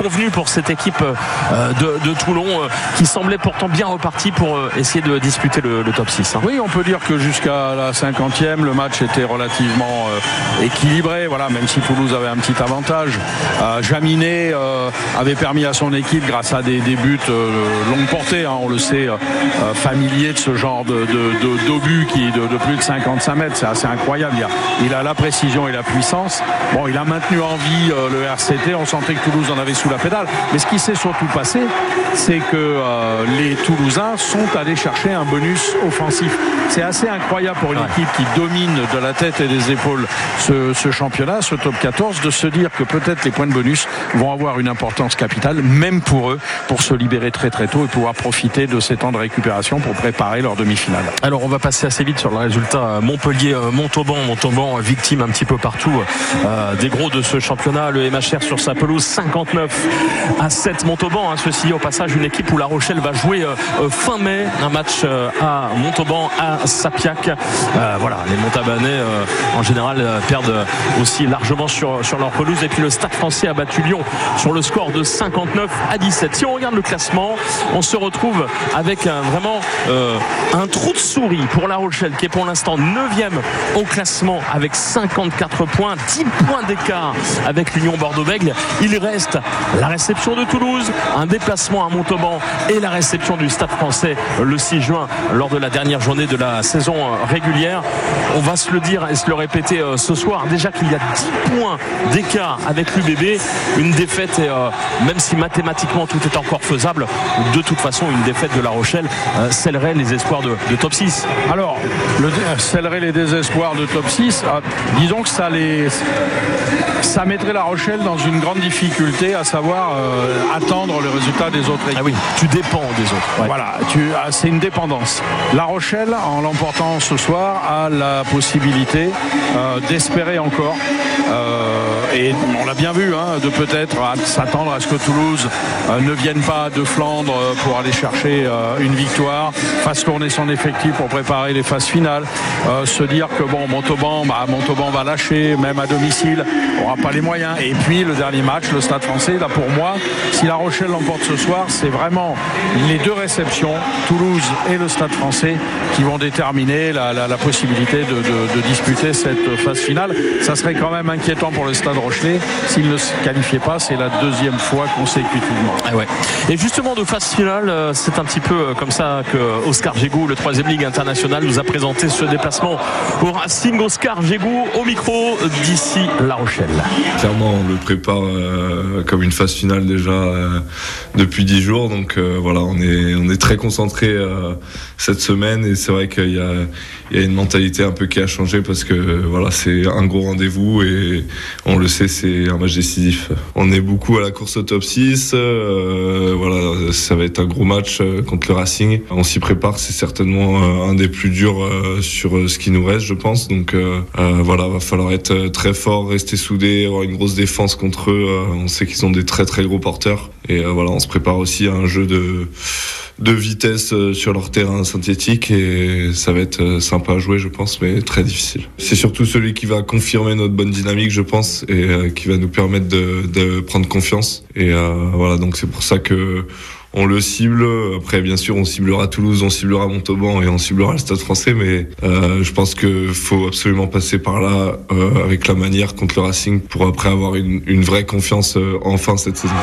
déconvenue pour cette équipe de Toulon qui semblait pourtant bien repartie pour essayer de disputer le top 6. Oui, on peut dire que jusqu'à la 50e, le match était relativement équilibré. Voilà, même si Toulouse avait un petit avantage. Jaminet avait permis à son équipe, grâce à des buts longue portée, on le sait, familier de ce genre d'obus qui de plus de 55 mètres. C'est assez incroyable. Il a la précision et la puissance. Bon, il a maintenu en vie le RCT. On sentait que Toulouse en avait sous la pédale. Mais ce qui s'est surtout passé, c'est que les Toulousains sont allés chercher un bonus offensif. C'est assez incroyable pour une équipe qui domine de la tête et des épaules ce championnat, ce top 14, de se dire que peut-être les points de bonus vont avoir une importance capitale, même pour eux, pour se libérer très très tôt et pouvoir profiter de ces temps de récupération pour préparer leur demi-finale. Alors on va passer assez vite sur le résultat. Montauban victime un petit peu partout des gros de ce championnat. Le MHR sur sa pelouse 59-7 Montauban. Ceci au passage une équipe où La Rochelle va jouer fin mai un match à Montauban, à Sapiac. Voilà, les Montabanais en général perdent aussi largement sur leur pelouse. Et puis le Stade Français a battu Lyon sur le score de 59-17. Si on regarde le classement, on se retrouve avec vraiment un trou de souris pour La Rochelle qui est pour l'instant 9e au classement avec 54 points, 10 points d'écart avec l'Union Bordeaux-Bègles. Il reste la réception de Toulouse, un déplacement à Montauban et la réception du Stade Français le 6 juin lors de la dernière journée de la saison régulière. On va se le dire et se le répéter ce soir, déjà qu'il y a 10 points d'écart avec l'UBB. Une défaite, même si mathématiquement tout est encore faisable, de toute façon une défaite de La Rochelle scellerait les espoirs de top 6. Alors, scellerait les désespoirs de top 6, disons que ça mettrait La Rochelle dans une grande difficulté, à savoir attendre le résultat des autres équipes. Ah oui, tu dépends des autres. Ouais. Voilà, c'est une dépendance. La Rochelle, en l'emportant ce soir, a la possibilité d'espérer encore, et on l'a bien vu, de peut-être s'attendre à ce que Toulouse ne vienne pas de Flandre pour aller chercher une victoire, fasse tourner son effectif pour préparer les phases finales, se dire que Montauban va lâcher, même à domicile, n'aura pas les moyens. Et puis le dernier match, le Stade Français, là pour moi, si La Rochelle l'emporte ce soir, c'est vraiment les deux réceptions, Toulouse et le Stade Français, qui vont déterminer la possibilité de disputer cette phase finale. Ça serait quand même inquiétant pour le Stade Rochelais s'il ne se qualifiait pas. C'est la deuxième fois consécutivement. Ah ouais. Et justement de phase finale, c'est un petit peu comme ça que Oscar Gégou, le 3e Ligue internationale, nous a présenté ce déplacement au Racing. Oscar Gégou au micro d'ici La Rochelle. Clairement, on le prépare comme une phase finale déjà depuis 10 jours. Donc voilà, on est très concentré cette semaine, et c'est vrai qu'il y a une mentalité un peu qui a changé parce que voilà, c'est un gros rendez-vous et on le sait, c'est un match décisif. On est beaucoup à la course au top 6. Voilà, ça va être un gros match contre le Racing. On s'y prépare, c'est certainement un des plus durs sur ce qui nous reste, je pense. Donc voilà, va falloir être très fort, rester soudé, avoir une grosse défense contre eux. On sait qu'ils ont des très très gros porteurs, et voilà, on se prépare aussi à un jeu de vitesse sur leur terrain synthétique, et ça va être sympa à jouer, je pense, mais très difficile. C'est surtout celui qui va confirmer notre bonne dynamique, je pense, et qui va nous permettre de prendre confiance. Et voilà, donc c'est pour ça que on le cible. Après, bien sûr, on ciblera Toulouse, on ciblera Montauban et on ciblera le Stade Français, mais je pense qu'il faut absolument passer par là avec la manière contre le Racing pour après avoir une vraie confiance enfin cette saison.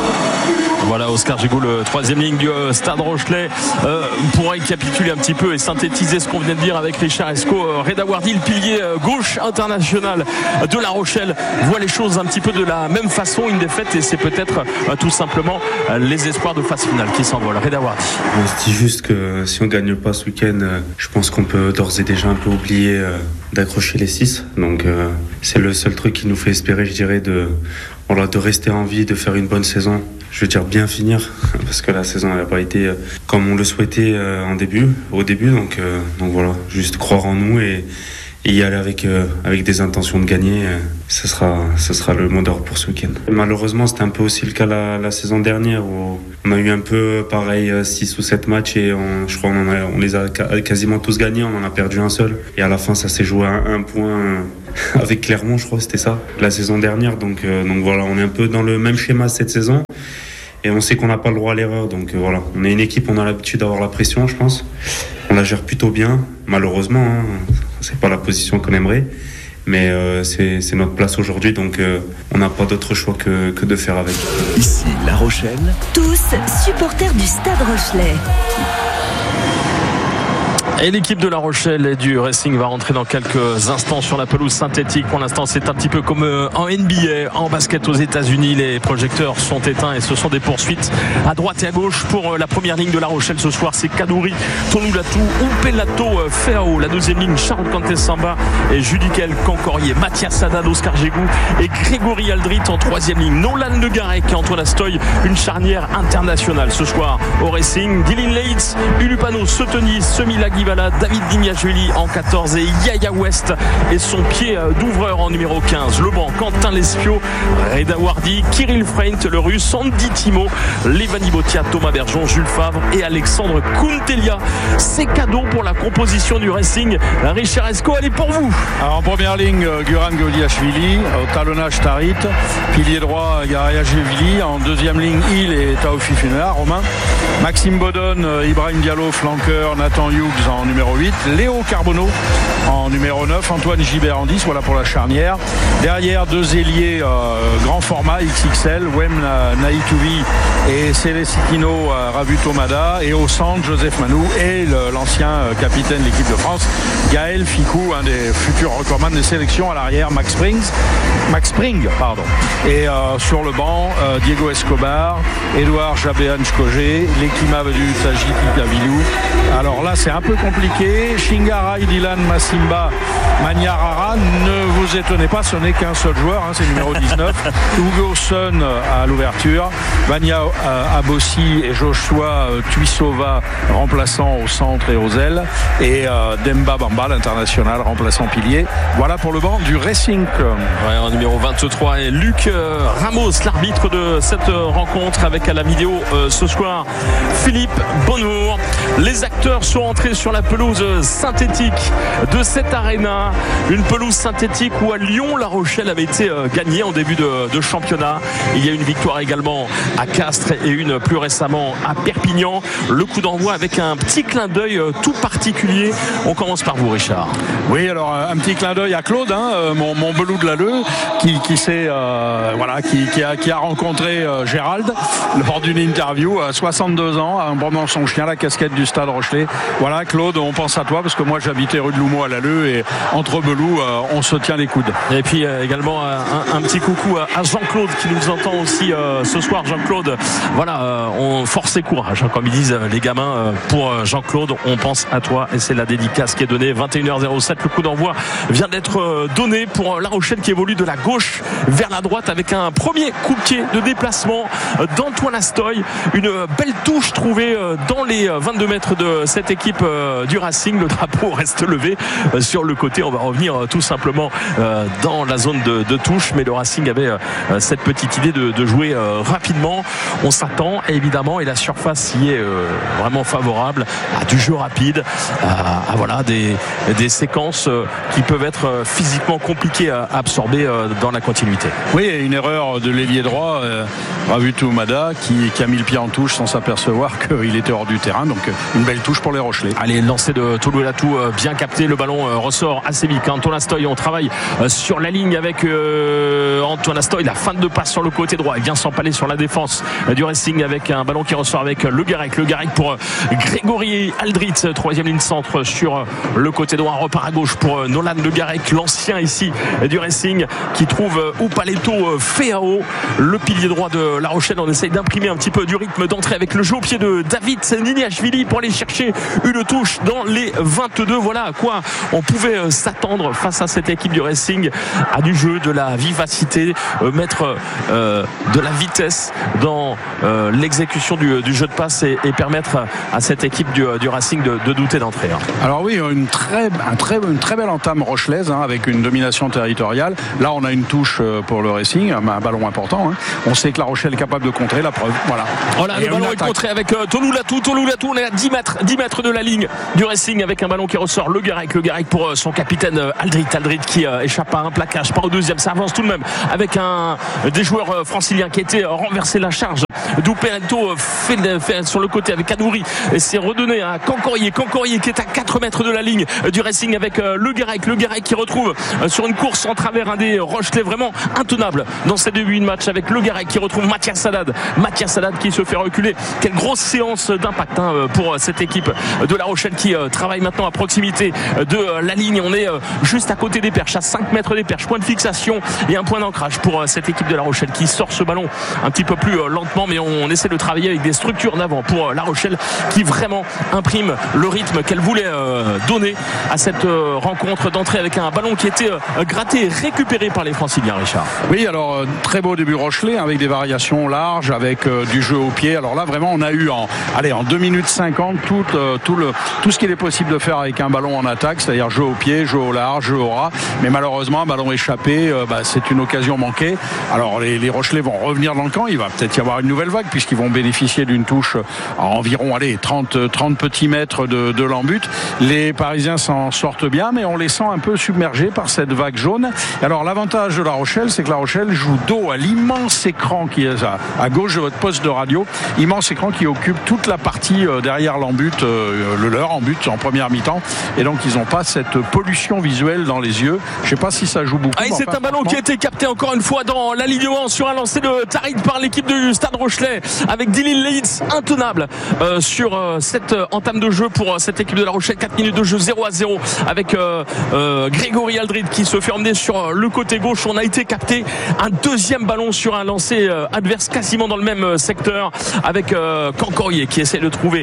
Voilà, Oscar Gégou, le 3e ligne du Stade Rochelais. Pour récapituler un petit peu et synthétiser ce qu'on venait de dire avec Richard Esco, Reda Wardi, le pilier gauche international de La Rochelle, voit les choses un petit peu de la même façon. Une défaite, et c'est peut-être tout simplement les espoirs de phase finale qui s'envolent. Reda Wardi. On se dit juste que si on gagne pas ce week-end, je pense qu'on peut d'ores et déjà un peu oublier d'accrocher les 6. Donc c'est le seul truc qui nous fait espérer, je dirais, de rester en vie, de faire une bonne saison. Je veux dire bien finir, parce que la saison n'a pas été comme on le souhaitait au début. Donc voilà, juste croire en nous et y aller avec des intentions de gagner. Ce sera le mot d'ordre pour ce week-end. Malheureusement, c'était un peu aussi le cas la saison dernière où on a eu un peu pareil 6 ou 7 matchs et je crois on les a quasiment tous gagnés, on en a perdu un seul. Et à la fin, ça s'est joué à un point avec Clermont, je crois, c'était ça, la saison dernière. Donc voilà, on est un peu dans le même schéma cette saison. Et on sait qu'on n'a pas le droit à l'erreur. Donc voilà, on est une équipe, on a l'habitude d'avoir la pression, je pense. On la gère plutôt bien, malheureusement. C'est pas la position qu'on aimerait. Mais c'est notre place aujourd'hui, donc on n'a pas d'autre choix que de faire avec. Ici, La Rochelle. Tous supporters du Stade Rochelais. Et l'équipe de La Rochelle et du Racing va rentrer dans quelques instants sur la pelouse synthétique. Pour l'instant, c'est un petit peu comme en NBA, en basket aux États-Unis. Les projecteurs sont éteints et ce sont des poursuites à droite et à gauche pour la première ligne de La Rochelle ce soir. C'est Kadouri, Tonulatou, Upelato, Feao. La deuxième ligne, Charles Kantesamba et Judikel Cancorier, Mathias Haddad, Oscar Gégou et Grégory Aldrit en troisième ligne. Nolan Le Garec et Antoine Astoy, une charnière internationale ce soir au Racing. Dylan Leitz, Ulupano, Sotoni, Semilagui, David Dignashvili en 14 et Yaya West et son pied d'ouvreur en numéro 15. Le banc, Quentin Lespio, Reda Wardi, Kirill Freint, le russe, Andy Timo, Levani Botia, Thomas Bergeon, Jules Favre et Alexandre Kuntelia. C'est cadeau pour la composition du Racing. Richard Esco, elle est pour vous. Alors en première ligne, Guran Goliashvili, au talonnage Tarit, pilier droit Garayashvili, en deuxième ligne Il et Taofi Funela, Romain, Maxime Bodon, Ibrahim Diallo, flanqueur, Nathan Hughes en numéro 8, Léo Carbonneau en numéro 9, Antoine Gibert en 10, voilà pour la charnière. Derrière, deux ailiers grand format XXL, Wem Naïtouvi et Célestino Ravu Tomada, et au centre Joseph Manou et l'ancien capitaine de l'équipe de France Gaël Ficou, un des futurs recordman des sélections. À l'arrière, Max Spring, et sur le banc Diego Escobar, Edouard Jabéan Chkogé, Lekima Vedu Tajiti Kavilou. Alors là c'est un peu compliqué. Shingarai, Dylan Massimba, Maniarara, ne vous étonnez pas, ce n'est qu'un seul joueur, c'est le numéro 19. Hugo Sun à l'ouverture, Vania Abossi et Joshua Tuisova remplaçant au centre et aux ailes, et Demba Bamba l'international remplaçant pilier. Voilà pour le banc du Racing. Ouais, en numéro 23 et Luc Ramos, l'arbitre de cette rencontre, avec à la vidéo ce soir Philippe Bonnour. Les acteurs sont entrés sur la pelouse synthétique de cette arena, une pelouse synthétique où à Lyon La Rochelle avait été gagnée en début de championnat. Il y a une victoire également à Castres et une plus récemment à Perpignan. Le coup d'envoi avec un petit clin d'œil tout particulier. On commence par vous, Richard. Oui, alors un petit clin d'œil à Claude, mon belou de l'Alleux, qui a rencontré Gérald lors d'une interview à 62 ans, en promenant son chien, la casquette du Stade Rochelais. Voilà, Claude, on pense à toi parce que moi j'habitais rue de Loumeau à l'Alleux et entre belous on se tient les coudes. Et puis également un petit coucou à Jean-Claude qui nous entend aussi ce soir. Jean-Claude, voilà, on force et courage, comme ils disent les gamins. Pour Jean-Claude, on pense à toi et c'est la dédicace qui est donnée. 21h07, le coup d'envoi vient d'être donné pour La Rochelle qui évolue de la gauche vers la droite avec un premier coup de pied de déplacement d'Antoine Astoy. Une belle touche trouvée dans les 22 mètres de cette équipe du Racing. Le drapeau reste levé sur le côté. On va revenir tout simplement dans la zone de touche, mais le Racing avait cette petite idée de jouer rapidement. On s'attend évidemment, et la surface y est vraiment favorable à du jeu rapide, à voilà des séquences qui peuvent être physiquement compliquées à absorber dans la continuité. Oui, une erreur de l'ailier droit Ravu Tomada qui a mis le pied en touche sans s'apercevoir qu'il était hors du terrain. Donc une belle touche pour les Rochelais. Allez, lancé de Tonulatou, bien capté, le ballon ressort assez vite. Antoine Astoy, on travaille sur la ligne avec Antoine Astoy, la fin de passe sur le côté droit. Il vient s'empaler sur la défense du Racing avec un ballon qui ressort avec Le Garec pour Grégory Aldrit, troisième ligne centre sur le côté droit. Repart à gauche pour Nolan Le Garec, l'ancien ici du Racing, qui trouve Upaleto Feao, le pilier droit de La Rochelle. On essaye d'imprimer un petit peu du rythme d'entrée avec le jeu au pied de David Dignashvili pour aller chercher une touche touche dans les 22. Voilà à quoi on pouvait s'attendre face à cette équipe du Racing, à du jeu, de la vivacité, mettre de la vitesse dans l'exécution du jeu de passe et permettre à cette équipe du Racing de douter d'entrée. Alors oui, une très belle entame rochelaise, avec une domination territoriale. Là, on a une touche pour le Racing, un ballon important. On sait que La Rochelle est capable de contrer, la preuve. Voilà, le ballon est contré avec Tolou-Latou. On est à 10 mètres de la ligne du Racing avec un ballon qui ressort. Le Garec pour son capitaine Aldrit qui échappe à un plaquage, part au deuxième. Ça avance tout de même avec des joueurs franciliens qui étaient renversés. La charge d'Uperento fait sur le côté avec Adouri et c'est redonné à Cancorier qui est à 4 mètres de la ligne du Racing avec le Garec qui retrouve sur une course en travers un des Rochelais vraiment intenable dans ces débuts de match avec le Garec qui retrouve Mathias Haddad qui se fait reculer. Quelle grosse séance d'impact pour cette équipe de La Rochelle qui travaille maintenant à proximité de la ligne. On est juste à côté des perches, à 5 mètres des perches, point de fixation et un point d'ancrage pour cette équipe de La Rochelle qui sort ce ballon un petit peu plus lentement, mais on essaie de travailler avec des structures d'avant pour La Rochelle qui vraiment imprime le rythme qu'elle voulait donner à cette rencontre d'entrée avec un ballon qui était gratté et récupéré par les Franciliens. Richard. Oui, alors très beau début Rochelais avec des variations larges, avec du jeu au pied. Alors là vraiment on a eu en 2 minutes 50 tout ce qu'il est possible de faire avec un ballon en attaque, c'est-à-dire jeu au pied, jeu au large, jeu au ras, mais malheureusement un ballon échappé, c'est une occasion manquée. Alors les Rochelais vont revenir dans le camp, il va peut-être y avoir une nouvelle vague puisqu'ils vont bénéficier d'une touche à environ 30 petits mètres de l'embut. Les Parisiens s'en sortent bien, mais on les sent un peu submergés par cette vague jaune. Alors l'avantage de La Rochelle, c'est que La Rochelle joue dos à l'immense écran qui est à gauche de votre poste de radio, immense écran qui occupe toute la partie derrière l'embut, leur embut en première mi-temps, et donc ils n'ont pas cette pollution visuelle dans les yeux. Je ne sais pas si ça joue beaucoup. C'est un ballon qui a été capté encore une fois dans l'alignement sur un lancer de Tarid par l'équipe du Stade Rochelais avec Dylan Leitz intenable sur cette entame de jeu pour cette équipe de La Rochelle. 4 minutes de jeu, 0-0 avec Grégory Aldrit qui se fait emmener sur le côté gauche. On a été capté un deuxième ballon sur un lancer adverse quasiment dans le même secteur avec Cancorier qui essaie de trouver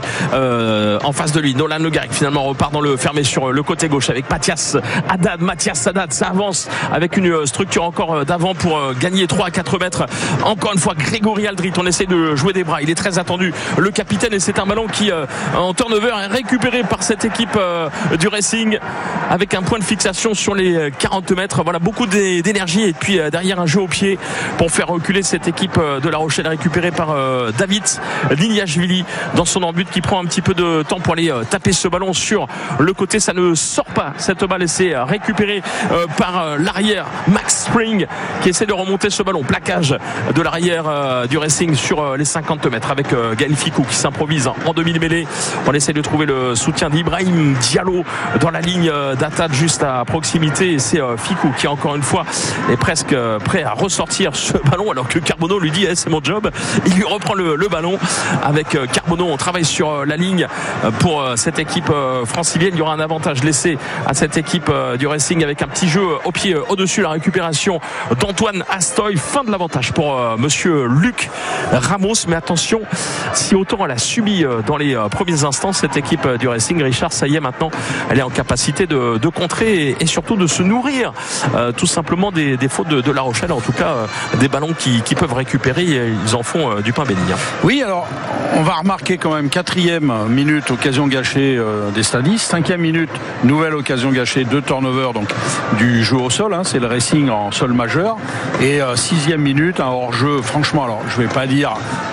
en face de lui. Nolan Le Garec finalement repart dans le fermé sur le côté gauche avec Mathias Haddad. Ça avance avec une structure encore d'avant pour gagner 3 à 4 mètres. Encore une fois Grégory Aldrit, on essaie de jouer des bras, il est très attendu le capitaine, et c'est un ballon qui en turnover est récupéré par cette équipe du Racing avec un point de fixation sur les 40 mètres. Voilà, beaucoup d'énergie et puis derrière un jeu au pied pour faire reculer cette équipe de La Rochelle récupérée par David Liniashvili dans son embut qui prend un petit peu de temps pour aller taper ce ballon sur le côté. Ça ne sort pas cette balle et c'est récupéré par l'arrière Max Spring qui essaie de remonter ce ballon. Plaquage de l'arrière du Racing sur les 50 mètres avec Gaël Ficou qui s'improvise en demi-mêlée. On essaie de trouver le soutien d'Ibrahim Diallo dans la ligne d'attaque juste à proximité, et c'est Ficou qui encore une fois est presque prêt à ressortir ce ballon alors que Carbonneau lui dit c'est mon job. Il lui reprend le ballon avec Carbonneau. On travaille sur la ligne pour cette équipe francilienne. Il y aura un avantage laissé à cette équipe du Racing avec un petit jeu au pied au-dessus, la récupération d'Antoine Astoy. Fin de l'avantage pour monsieur Luc Ramos, mais attention, si autant elle a subi dans les premiers instants cette équipe du Racing, Richard, ça y est, maintenant elle est en capacité de contrer et surtout de se nourrir tout simplement des fautes de La Rochelle, en tout cas des ballons qui peuvent récupérer, et ils en font du pain béni. Oui, alors on va remarquer quand même 4e minute, occasion gâchée des stadistes, 5e minute, nouvelle occasion gâchée, 2 turnovers donc du jeu au sol, c'est le Racing en sol majeur, et 6e minute, un hors-jeu, franchement, alors je vais pas dire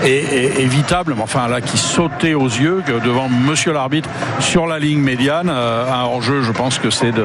évitable, mais enfin là qui sautait aux yeux devant monsieur l'arbitre sur la ligne médiane, un hors-jeu, je pense que c'est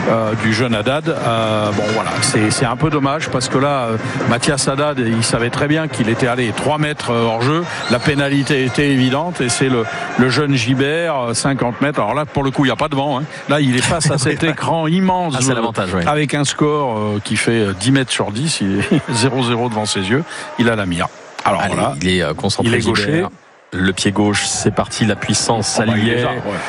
du jeune Haddad. Bon voilà, c'est un peu dommage parce que là Mathias Haddad, il savait très bien qu'il était allé 3 mètres hors-jeu, la pénalité était évidente, et c'est le jeune Gibert, 50 mètres, alors là pour le coup il n'y a pas de vent, là il est face à cet écran immense, c'est l'avantage, avec un score qui fait 10 mètres sur 10, il est 0-0 devant ses yeux, il a la mire. Alors voilà, il est concentré, il est gaucher. le pied gauche, c'est parti, la puissance alliée.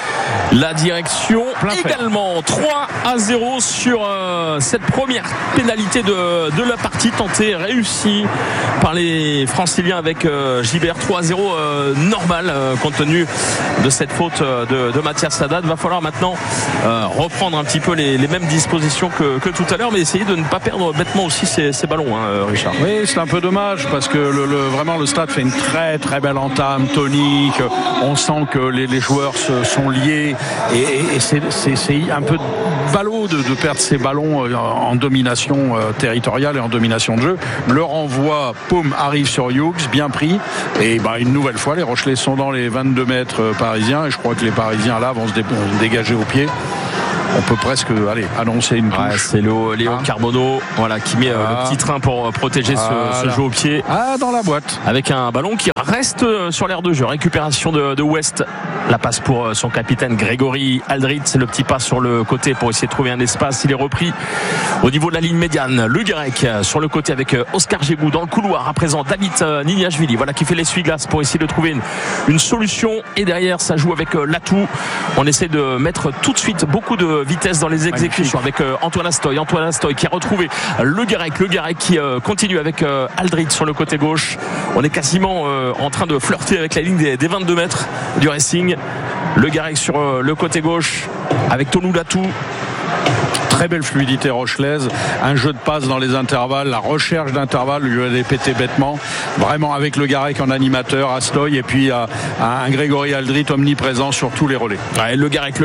La direction également. 3-0 sur cette première pénalité de la partie tentée, réussie par les Franciliens avec Gibert. 3-0 normal compte tenu de cette faute de Mathias Haddad. Va falloir maintenant reprendre un petit peu les mêmes dispositions que tout à l'heure, mais essayer de ne pas perdre bêtement aussi ces ballons, Richard. Oui, c'est un peu dommage parce que vraiment le stade fait une très très belle entame tonique. On sent que les joueurs sont liés et c'est un peu ballot de perdre ces ballons en domination territoriale et en domination de jeu. Le renvoi, poum, arrive sur Hughes, bien pris, et une nouvelle fois les Rochelais sont dans les 22 mètres parisiens, et je crois que les Parisiens là vont se dégager au pied. On peut presque annoncer une touche. Ouais, c'est Léo Carbonneau qui met le petit train pour protéger ce jeu au pied. Dans la boîte. Avec un ballon qui reste sur l'aire de jeu. Récupération de West. La passe pour son capitaine Grégory Aldrit. C'est le petit pas sur le côté pour essayer de trouver un espace. Il est repris au niveau de la ligne médiane. Le Guérec sur le côté avec Oscar Gégou dans le couloir. À présent, David Niniashvili qui fait l'essuie-glace pour essayer de trouver une solution. Et derrière, ça joue avec Latou. On essaie de mettre tout de suite beaucoup de vitesse dans les exécutions avec Antoine Astoy qui a retrouvé le Guérec qui continue avec Aldrit sur le côté gauche. On est quasiment en train de flirter avec la ligne des 22 mètres du Racing. Le Guérec sur le côté gauche avec Tonou Latou. Très belle fluidité rochelaise, un jeu de passe dans les intervalles, la recherche d'intervalles lui a été pété bêtement, vraiment avec le Garec en animateur, Astoy, et puis un Grégory Aldrit omniprésent sur tous les relais. Ouais, le Garec,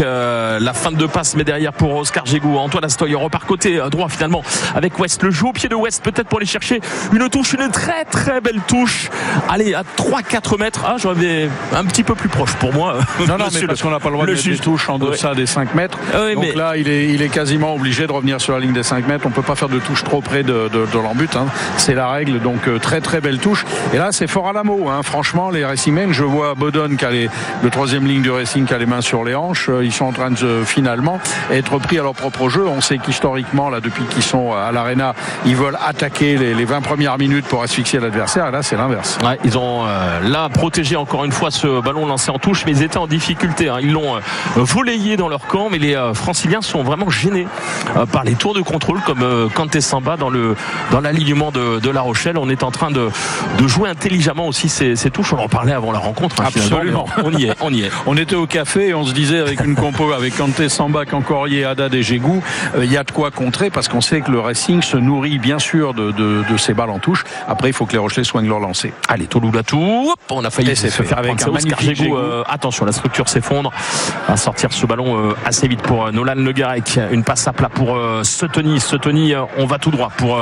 la fin de passe, mais derrière pour Oscar Gégou. Antoine Astoy repart côté droit finalement avec West, le jeu au pied de West peut-être pour aller chercher une touche, une très très belle touche. Allez, à 3-4 mètres, j'aurais un petit peu plus proche pour moi. Non, mais parce qu'on n'a pas le droit de mettre des touches en deçà des 5 mètres. Donc là, il est quasiment obligé de revenir sur la ligne des 5 mètres. On peut pas faire de touche trop près de l'embut, c'est la règle. Donc très très belle touche, et là c'est fort à la mot, franchement. Les Racingmen, je vois Bodon qui a le troisième ligne du Racing qui a les mains sur les hanches. Ils sont en train de finalement être pris à leur propre jeu. On sait qu'historiquement là, depuis qu'ils sont à l'Arena, ils veulent attaquer les 20 premières minutes pour asphyxier l'adversaire, et là c'est l'inverse. Ils ont là protégé encore une fois ce ballon lancé en touche, mais ils étaient en difficulté, ils l'ont volayé dans leur camp, mais les Franciliens sont vraiment gênés par les tours de contrôle comme Kanté Samba dans l'alignement de La Rochelle. On est en train de jouer intelligemment aussi ces touches. On en parlait avant la rencontre. Absolument. On y est. On était au café et on se disait avec une compo avec Kanté Samba, Cancorier, Haddad et Gégou, il y a de quoi contrer, parce qu'on sait que le Racing se nourrit bien sûr de ces balles en touche. Après, il faut que les Rochelais soignent leur lancer. Allez, Touloulatou, on a failli se faire avec un magnifique Gégou. Attention, la structure s'effondre. À sortir ce ballon assez vite pour Nolan Le Guérec. Une passe à plat pour Setoni, on va tout droit pour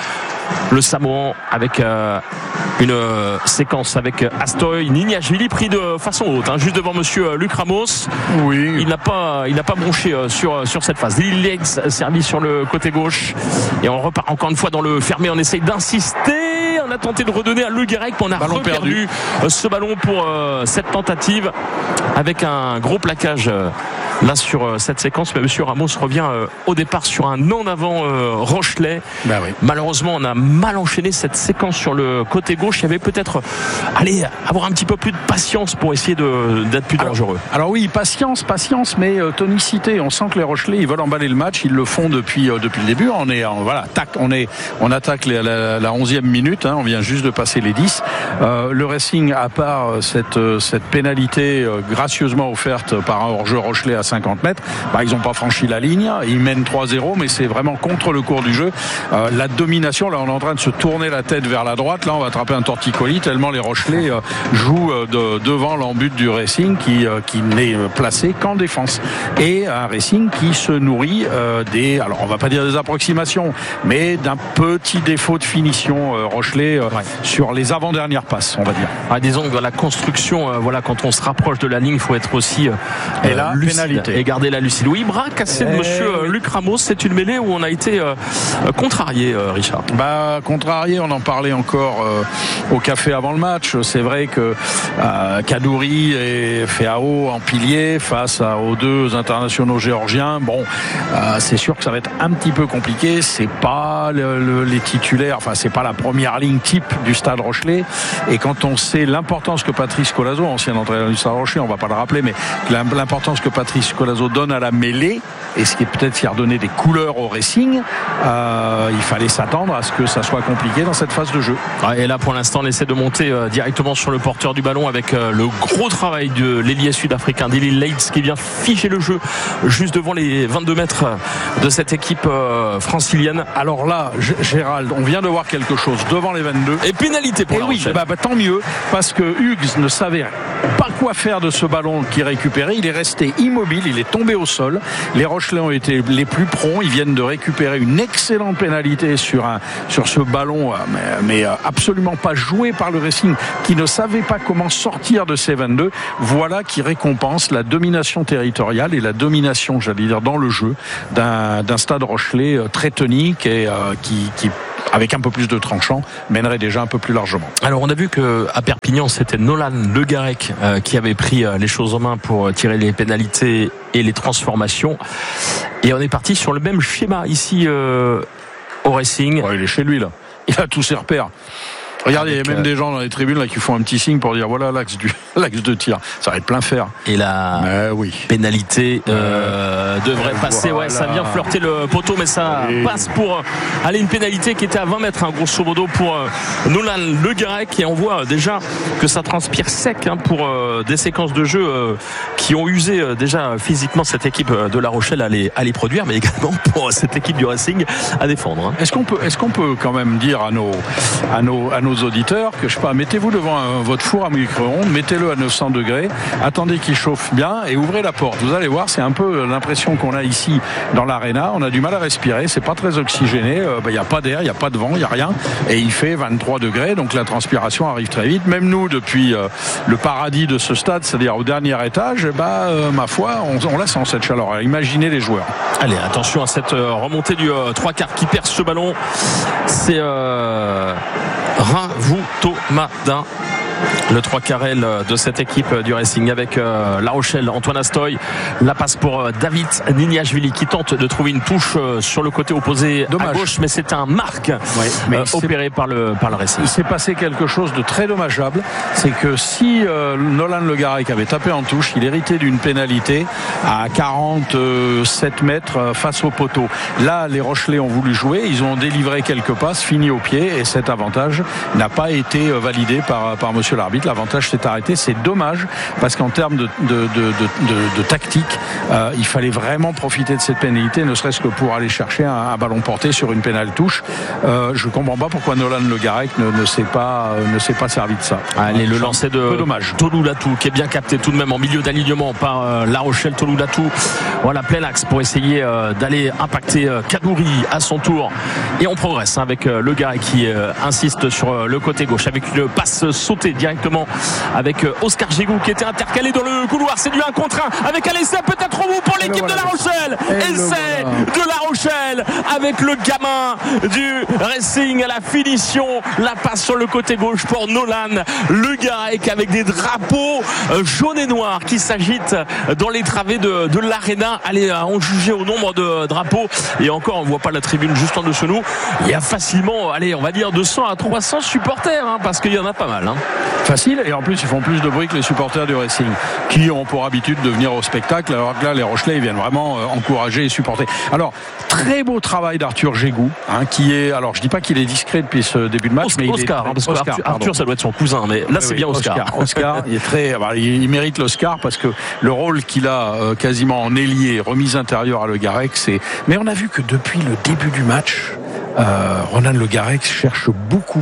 le Samoan avec une séquence avec Astoy, Niniashvili pris de façon haute, juste devant monsieur Luc Ramos. Oui. Il n'a pas bronché sur cette phase. Lil Legs servi sur le côté gauche, et on repart encore une fois dans le fermé. On essaye d'insister, on a tenté de redonner à Le Guérec, on a perdu ce ballon pour cette tentative avec un gros plaquage là sur cette séquence. Mais monsieur Ramos revient au départ sur un en avant Rochelais. Oui. Malheureusement, on a mal enchaîné cette séquence sur le côté gauche. Il y avait peut-être avoir un petit peu plus de patience pour essayer d'être plus dangereux. Alors oui, patience, mais tonicité. On sent que les Rochelais, ils veulent emballer le match. Ils le font depuis le début. On attaque la 11e minute. On vient juste de passer les 10. Le Racing, à part cette pénalité gracieusement offerte par un hors-jeu Rochelais à 50 mètres, ils n'ont pas franchi la ligne. Ils mènent 3-0, mais c'est vraiment contre le cours du jeu. La domination, là, on est en train de se tourner la tête vers la droite. Là, on va attraper un torticolis tellement les Rochelais jouent devant l'embut du Racing qui n'est placé qu'en défense. Et un Racing qui se nourrit alors on va pas dire des approximations, mais d'un petit défaut de finition Rochelais sur les avant-dernières passes, on va dire. Disons que la construction, quand on se rapproche de la ligne, il faut être aussi et là, lucide. et garder la lucidité. Oui, bras cassé de monsieur Luc Ramos. C'est une mêlée où on a été contrarié, Richard. Contrarié, on en parlait encore au café avant le match. C'est vrai que Kaddouri et Feao en pilier face aux deux internationaux géorgiens. Bon, c'est sûr que ça va être un petit peu compliqué. C'est pas les titulaires, enfin c'est pas la première ligne type du Stade Rochelais. Et quand on sait l'importance que Patrice Colazo, ancien entraîneur du Stade Rochelais, on va pas le rappeler, mais l'importance que Patrice Colazo donne à la mêlée, et ce qui est peut-être qui a redonné des couleurs au Racing, il fallait s'attendre à ce que ça soit compliqué dans cette phase de jeu. Et là pour l'instant on essaie de monter directement sur le porteur du ballon avec le gros travail de l'ailier sud-africain Dilley Leitz qui vient figer le jeu juste devant les 22 mètres de cette équipe francilienne. Alors là, Gérald, on vient de voir quelque chose devant les 22. Et pénalité pour La Rochelle. Tant mieux, parce que Hugues ne savait pas quoi faire de ce ballon qu'il récupérait. Il est resté immobile, il est tombé au sol. Les Rochelais ont été les plus prompts. Ils viennent de récupérer une excellente pénalité sur ce ballon, mais absolument pas joué par le Racing, qui ne savait pas comment sortir de ces 22. Voilà qui récompense la domination territoriale et la domination, j'allais dire, dans le jeu d'un Stade Rochelais très tonique et qui avec un peu plus de tranchant, mènerait déjà un peu plus largement. Alors on a vu qu'à Perpignan, c'était Nolan Le Garec qui avait pris les choses en main pour tirer les pénalités et les transformations. Et on est parti sur le même schéma ici au Racing. Ouais, il est chez lui là. Il a tous ses repères. Regardez, il y a même des gens dans les tribunes là qui font un petit signe pour dire voilà l'axe de tir. Ça va être plein fer. Et la pénalité devrait passer. Ouais, ça vient flirter le poteau, mais ça passe pour aller une pénalité qui était à 20 mètres, grosso modo, pour Nolan Le Garec. Et on voit déjà que ça transpire sec pour des séquences de jeu qui ont usé déjà physiquement cette équipe de La Rochelle à les produire, mais également pour cette équipe du Racing à défendre. Est-ce qu'on peut quand même dire à nos auditeurs que, je sais pas, mettez-vous devant votre four à micro-ondes, mettez-le à 900 degrés, attendez qu'il chauffe bien et ouvrez la porte. Vous allez voir, c'est un peu l'impression qu'on a ici dans l'aréna. On a du mal à respirer, c'est pas très oxygéné, il n'y a pas d'air, il n'y a pas de vent, il n'y a rien, et il fait 23 degrés, donc la transpiration arrive très vite. Même nous, depuis le paradis de ce stade, c'est-à-dire au dernier étage, ma foi, on la sent cette chaleur. Alors, imaginez les joueurs. Allez, attention à cette remontée du 3/4 qui perce ce ballon. C'est Ravoutomadin, le 3/4 de cette équipe du Racing avec La Rochelle. Antoine Astoy, la passe pour David Niniashvili qui tente de trouver une touche sur le côté opposé à gauche, mais c'est un marque opéré par le Racing. Il s'est passé quelque chose de très dommageable, c'est que si Nolan Le Garec avait tapé en touche, il héritait d'une pénalité à 47 mètres face au poteau. Là, les Rochelais ont voulu jouer, ils ont délivré quelques passes, fini au pied, et cet avantage n'a pas été validé par monsieur l'arbitre. L'avantage s'est arrêté. C'est dommage parce qu'en termes de tactique, il fallait vraiment profiter de cette pénalité, ne serait-ce que pour aller chercher un ballon porté sur une pénale touche. Je ne comprends pas pourquoi Nolan Le Garec ne s'est pas servi de ça. Allez, le lancer de Toloulatou qui est bien capté tout de même en milieu d'alignement par La Rochelle. Toloulatou, voilà, plein axe pour essayer d'aller impacter Kaddouri à son tour. Et on progresse avec Le Garec qui insiste sur le côté gauche avec une passe sautée directement avec Oscar Gégou qui était intercalé dans le couloir. C'est du 1 contre 1 avec un essai peut-être au bout pour l'équipe de La Rochelle. Essai de La Rochelle avec le gamin du Racing à la finition. La passe sur le côté gauche pour Nolan Le Garec avec des drapeaux jaunes et noirs qui s'agitent dans les travées de l'aréna. Allez, on jugeait au nombre de drapeaux et encore on ne voit pas la tribune juste en dessous de nous. Il y a facilement, allez, on va dire 200 à 300 supporters parce qu'il y en a pas mal. Facile, et en plus ils font plus de bruit que les supporters du Racing qui ont pour habitude de venir au spectacle, alors que là les Rochelais ils viennent vraiment encourager et supporter. Alors très beau travail d'Arthur Gégou qui est, alors je dis pas qu'il est discret depuis ce début de match, mais Oscar, parce que Arthur ça doit être son cousin, mais là c'est bien Oscar. Il est très, il mérite l'Oscar parce que le rôle qu'il a quasiment en ailier, remise intérieure à Le Garec, mais on a vu que depuis le début du match, Ronan Le Garec cherche beaucoup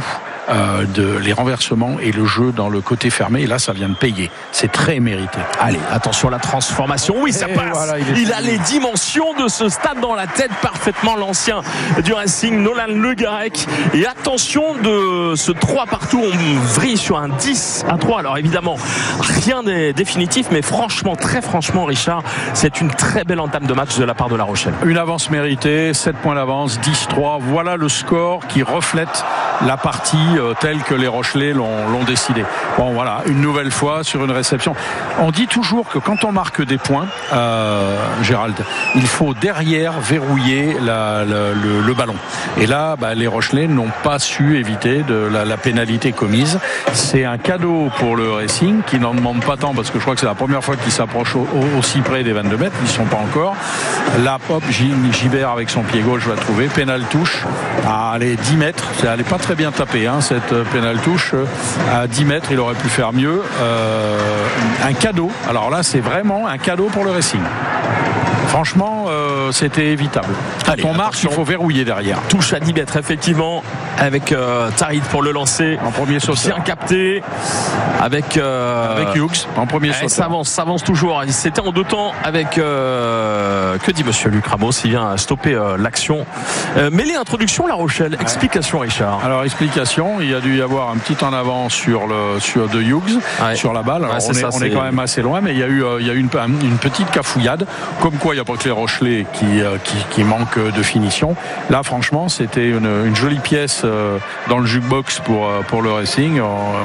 les renversements et le jeu dans le côté fermé. Et là, ça vient de payer. C'est très mérité. Allez, attention à la transformation. Oui, ça passe. Voilà, il a les dimensions de ce stade dans la tête parfaitement, l'ancien du Racing, Nolan Le Garec. Et attention de ce 3 partout. On vrille sur un 10-3. Alors évidemment, rien n'est définitif, mais franchement, très franchement, Richard, c'est une très belle entame de match de la part de La Rochelle. Une avance méritée, 7 points d'avance, 10-3. Voilà le score qui reflète la partie telle que les Rochelais l'ont décidé. Bon, voilà, une nouvelle fois sur une réception. On dit toujours que quand on marque des points, Gérald, il faut derrière verrouiller le ballon. Et là, les Rochelais n'ont pas su éviter la pénalité commise. C'est un cadeau pour le Racing qui n'en demande pas tant, parce que je crois que c'est la première fois qu'ils s'approchent aussi près des 22 mètres. Ils ne sont pas encore. Là, hop, Gibert avec son pied gauche va trouver. Pénal touche à 10 mètres. Elle n'est pas très bien tapée, cette pénal touche. À 10 mètres, il aurait pu faire mieux. Un cadeau. Alors là, c'est vraiment un cadeau pour le Racing. Franchement, c'était évitable. Allez, quand on marche, il faut verrouiller derrière. Touche à 10 mètres, effectivement, avec Tarid pour le lancer. En premier sauteur. Bien capté. Avec Hughes, en premier sauteur. Ça avance toujours. C'était en 2 temps avec, que dit monsieur Luc Ramos? Il vient stopper l'action. Mêlée introduction, La Rochelle. Explication, Richard. Alors, explication, il y a dû y avoir un petit en avant sur de Hughes, sur la balle. Alors, on est quand même assez loin, mais il y a eu une petite cafouillade. Comme quoi, il n'y a pas que les Rochelais qui manquent de finition. Là, franchement, c'était une jolie pièce dans le jukebox pour le Racing.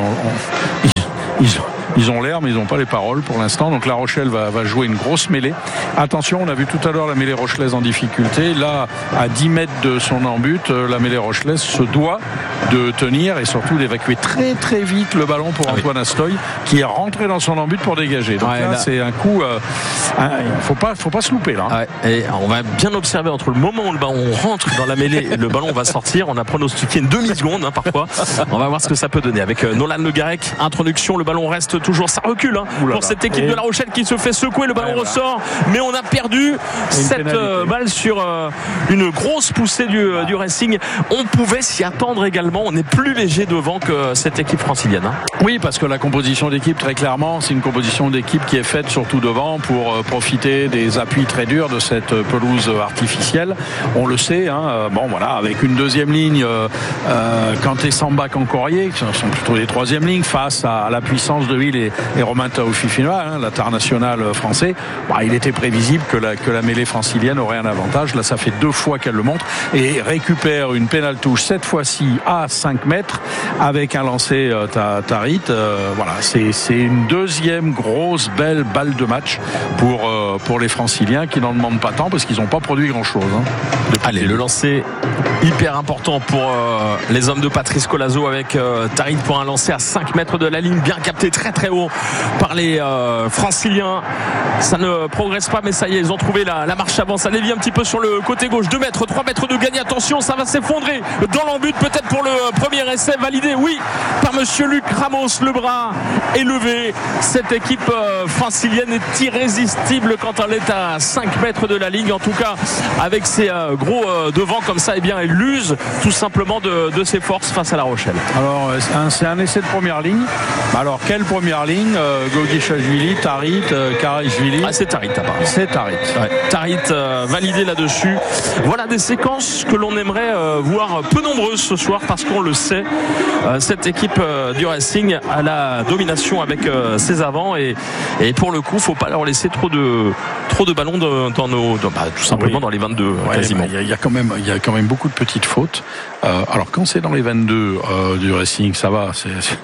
Ils ont l'air, mais ils n'ont pas les paroles pour l'instant. Donc La Rochelle va jouer une grosse mêlée. Attention, on a vu tout à l'heure la mêlée rochelaise en difficulté. Là, à 10 mètres de son embut, la mêlée rochelaise se doit de tenir et surtout d'évacuer très très vite le ballon pour Antoine Astoy, qui est rentré dans son embut pour dégager. Donc là, c'est un coup. Il faut pas se louper là. Et on va bien observer entre le moment où le ballon rentre dans la mêlée et le ballon va sortir. On a pronostiqué une demi-seconde parfois. On va voir ce que ça peut donner. Avec Nolan Le Garec, introduction, le ballon reste toujours, ça recule pour cette équipe de La Rochelle qui se fait secouer, le ballon ressort, mais on a perdu cette balle sur une grosse poussée du Racing. On pouvait s'y attendre également. On est plus léger devant que cette équipe francilienne. Oui, parce que la composition d'équipe, très clairement, c'est une composition d'équipe qui est faite surtout devant pour profiter des appuis très durs de cette pelouse artificielle. On le sait, bon voilà, avec une deuxième ligne, Kanté, Samba, Cancorier, qui sont plutôt les troisième lignes face à la puissance de Ville et Romain Taofifinois, l'international français. Il était prévisible que la mêlée francilienne aurait un avantage. Là, ça fait 2 fois qu'elle le montre et récupère une pénale touche, cette fois-ci à 5 mètres avec un lancé Tarit. Voilà, c'est une deuxième grosse belle balle de match pour les franciliens qui n'en demandent pas tant parce qu'ils n'ont pas produit grand-chose. Allez, le lancer hyper important pour les hommes de Patrice Colazo avec Tarit pour un lancer à 5 mètres de la ligne, bien capté très très haut par les franciliens. Ça ne progresse pas, mais ça y est, ils ont trouvé la marche avant. Ça dévie un petit peu sur le côté gauche. 2 mètres, 3 mètres de gagné. Attention, ça va s'effondrer dans l'embut, peut-être pour le premier essai validé, oui, par monsieur Luc Ramos. Le bras est levé. Cette équipe francilienne est irrésistible quand elle est à 5 mètres de la ligne. En tout cas, avec ses gros devant comme ça, elle use tout simplement de ses forces face à La Rochelle. Alors, c'est un essai de première ligne. Alors, quelle première ligne? Goguishvili, Tarit, Karishvili. C'est Tarit, apparemment. C'est Tarit. Tarit validé là-dessus. Voilà des séquences que l'on aimerait voir peu nombreuses ce soir parce qu'on le sait, cette équipe du Racing a la domination avec ses avants et pour le coup, faut pas leur laisser trop de ballons dans nos, tout simplement dans les 22 quasiment. Il y a quand même beaucoup de petites fautes. Alors quand c'est dans les 22 du Racing, ça va.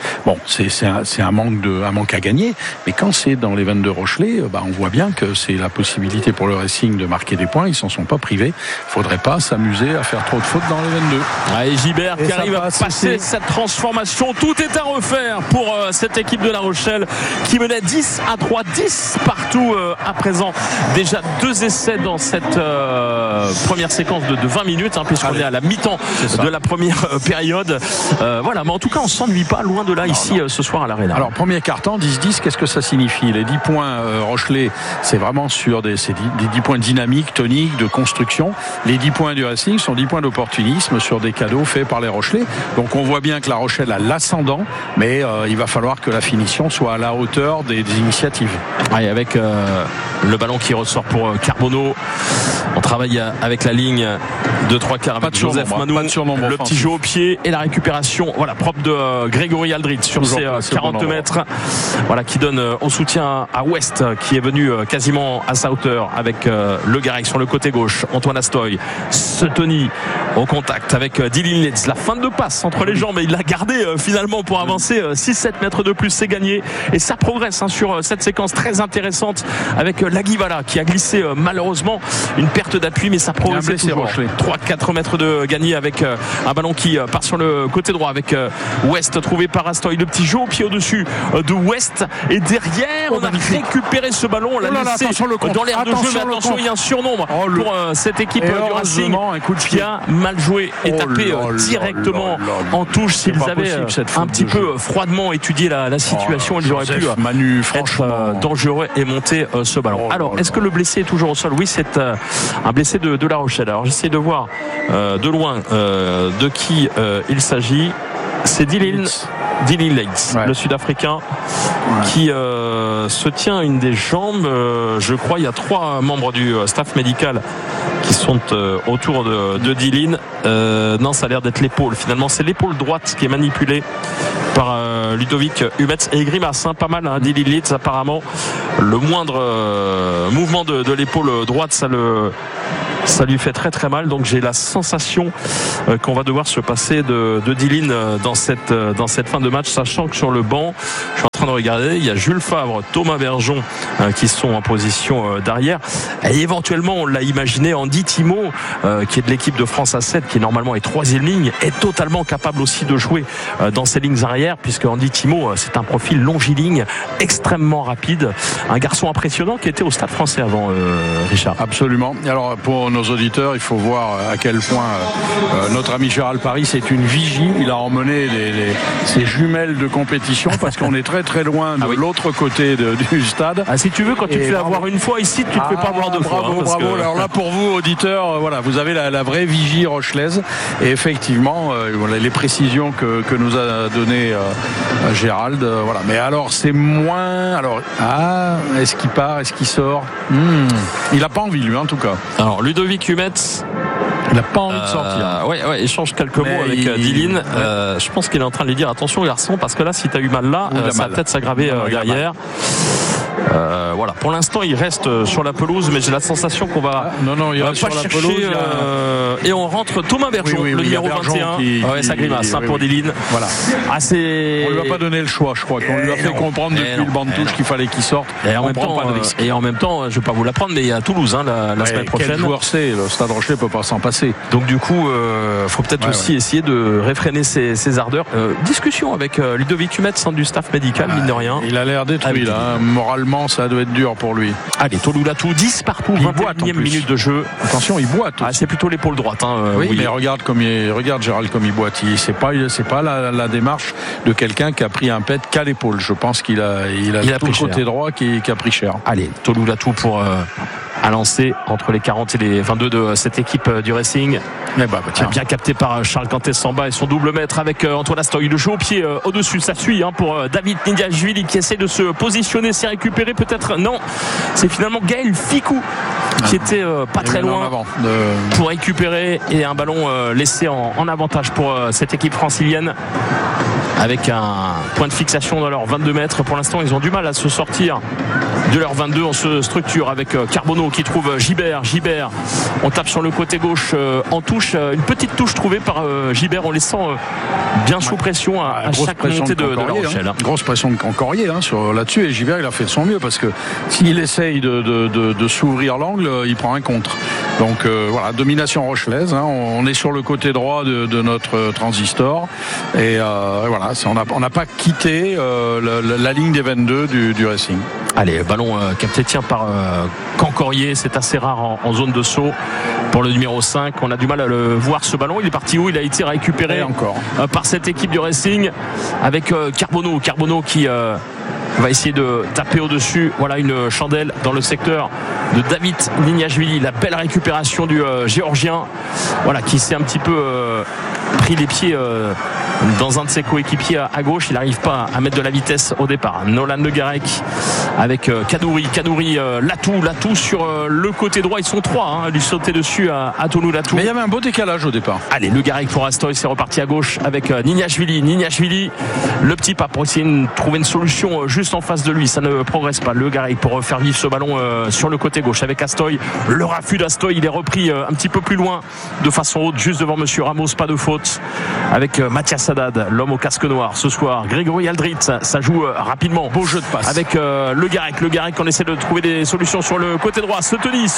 C'est un manque à gagner. Mais quand c'est dans les 22 Rochelais, on voit bien que c'est la possibilité pour le Racing de marquer des points. Ils s'en sont pas privés. Faudrait pas s'amuser à faire trop de fautes dans les 22. Et Gibert qui arrive à passer cette transformation. Tout est à refaire pour cette équipe de La Rochelle qui menait 10-3, 10 partout à présent. Déjà 2 essais dans cette première séquence de 20 minutes, hein, puisqu'on est à la mi-temps de la première période. Voilà, mais en tout cas, on ne s'ennuie pas loin de là ici ce soir à l'Arena. Alors, premier quart-temps, 10-10, qu'est-ce que ça signifie? Les 10 points Rochelais, c'est vraiment sur des 10 points dynamiques, toniques, de construction. Les 10 points du Racing sont 10 points d'opportunisme sur des cadeaux faits par les Rochelais. Donc, on voit bien que La Rochelle a l'ascendant, mais il va falloir que la finition soit à la hauteur des initiatives. Ouais, avec le ballon qui ressort pour Carbonneau. On travaille avec la ligne de 3/4 avec Joseph Manou, le petit jeu au pied et la récupération propre de Grégory Aldrit sur ses 40 mètres, qui donne au soutien à West, qui est venu quasiment à sa hauteur avec Le Garec sur le côté gauche. Antoine Astoy, Tony au contact avec Dylan Leeds, la fin de passe entre les jambes, mais il l'a gardé finalement pour avancer 6-7 mètres de plus, c'est gagné et ça progresse sur cette séquence très intéressante avec Laguivala qui a glissé malheureusement, une perte d'appui, mais ça progresse toujours. 3-4 mètres de gagné avec un ballon qui part sur le côté droit avec West trouvé par Astoy, le petit jeu au pied au-dessus de West, et derrière on a récupéré ce ballon, on l'a laissé dans l'air de jeu, mais attention, il y a un surnombre pour cette équipe du Racing qui a mal joué et tapé directement en touche. S'ils avaient un petit peu froidement étudié la situation, ils auraient pu être dangereux et monter ce ballon. Alors, est-ce que le blessé est toujours au sol? Oui, c'est un blessé de La Rochelle. Alors, j'essaie de voir de loin de qui il s'agit. C'est Dylan Leeds, le Sud-Africain, qui se tient une des jambes. Je crois il y a 3 membres du staff médical qui sont autour de Dylan. Non, ça a l'air d'être l'épaule. Finalement, c'est l'épaule droite qui est manipulée par Ludovic Humetz et grimace, pas mal. Dylan Leeds, apparemment, le moindre mouvement de l'épaule droite, ça lui fait très très mal, donc j'ai la sensation qu'on va devoir se passer de Dylan dans cette fin de match, sachant que sur le banc, je suis en train de regarder, il y a Jules Favre, Thomas Bergeon qui sont en position d'arrière, et éventuellement on l'a imaginé, Andy Thimot qui est de l'équipe de France A7, qui normalement est 3e ligne, est totalement capable aussi de jouer dans ces lignes arrière, puisque Andy Thimot, c'est un profil longiligne, extrêmement rapide, un garçon impressionnant qui était au Stade Français avant, Richard. Absolument. Alors pour nos auditeurs, il faut voir à quel point notre ami Gérald Paris, c'est une vigie. Il a emmené ses jumelles de compétition, parce qu'on est très très loin de l'autre côté du stade. Si tu veux, quand tu te fais avoir une fois ici, tu ne te fais pas avoir 2 fois. Bravo. Alors là, pour vous auditeurs, vous avez la vraie vigie rochelaise, et effectivement les précisions que nous a donné Gérald, mais alors c'est moins, est-ce qu'il part, est-ce qu'il sort? Il n'a pas envie, lui, en tout cas. Alors Ludovic Humetz, il n'a pas envie de sortir. Il échange quelques mots avec Dylan. Je pense qu'il est en train de lui dire attention garçon, parce que là, si tu as eu mal là, ça va peut-être s'aggraver derrière. Pour l'instant il reste sur la pelouse, mais j'ai la sensation qu'on va il reste pas sur chercher la pelouse, et on rentre Thomas Bergeon, le numéro 21 ça grimace pour Dylan. On lui a pas donné le choix, je crois qu'on lui a fait comprendre depuis le banc de touche qu'il fallait qu'il sorte. Et en même temps, je vais pas vous l'apprendre, mais il y a Toulouse la semaine prochaine. Quel joueur c'est, le Stade Rochelais peut pas s'en passer. Donc du coup faut peut-être aussi essayer de réfréner ses ardeurs. Discussion avec Ludovic Humetz, du staff médical, mine de rien. Il a l'air détruit là, moralement ça doit être dur pour lui. Allez, Toloulatou, 10 partout, 21e minute de jeu. Attention, il boite. C'est plutôt l'épaule droite. Mais regarde Gérald comme il boite. C'est pas la démarche de quelqu'un qui a pris un pet qu'à l'épaule. Je pense qu'il a tout le côté droit qui a pris cher. Allez, Toloulatou pour à lancer entre les 40 et les 22 de cette équipe du Racing. Bien capté par Charles Kanté-Samba et son double maître avec Antoine Astoy. Le jeu au pied au-dessus, ça suit pour David Ndiaye qui essaie de se positionner, s'est récupéré peut-être. Non, c'est finalement Gaël Ficou qui était pas très loin pour récupérer, et un ballon laissé en avantage pour cette équipe francilienne, avec un point de fixation dans leurs 22 mètres. Pour l'instant, ils ont du mal à se sortir de leurs 22. On se structure avec Carbonneau qui trouve Gibert. On tape sur le côté gauche en touche. Une petite touche trouvée par Gibert. On les sent bien sous pression à chaque montée de La Rochelle. Grosse pression de Cancorier là-dessus. Et Gibert, il a fait de son mieux, parce que s'il essaye de s'ouvrir l'angle, il prend un contre. Donc domination rochelaise. On est sur le côté droit de notre transistor. Et on n'a pas quitté la ligne des 22 du Racing. Allez, ballon capté par Cancorier, c'est assez rare en zone de saut pour le numéro 5. On a du mal à le voir, ce ballon. Il est parti où? Il a été récupéré encore par cette équipe du Racing avec Carbonneau qui va essayer de taper au-dessus. Voilà une chandelle dans le secteur de David Nignashvili. La belle récupération du Géorgien, voilà, qui s'est un petit peu pris les pieds dans un de ses coéquipiers à gauche. Il n'arrive pas à mettre de la vitesse au départ. Nolan Le Garec avec Kadouri, Latou sur le côté droit. Ils sont 3 à lui sauter dessus à Tolu Latou. Mais il y avait un beau décalage au départ. Allez, Le Garec pour Astoy, c'est reparti à gauche avec Nignashvili, le petit pas pour essayer de trouver une solution juste en face de lui. Ça ne progresse pas. Le Garec pour faire vivre ce ballon sur le côté gauche avec Astoy. Le raffut d'Astoy, il est repris un petit peu plus loin de façon haute, juste devant Monsieur Ramos. Pas de faute avec Mathias Haddad, l'homme au casque noir ce soir. Grégory Aldrit, ça joue rapidement. Beau jeu de passe avec Le Garec, on essaie de trouver des solutions sur le côté droit. Sotoni.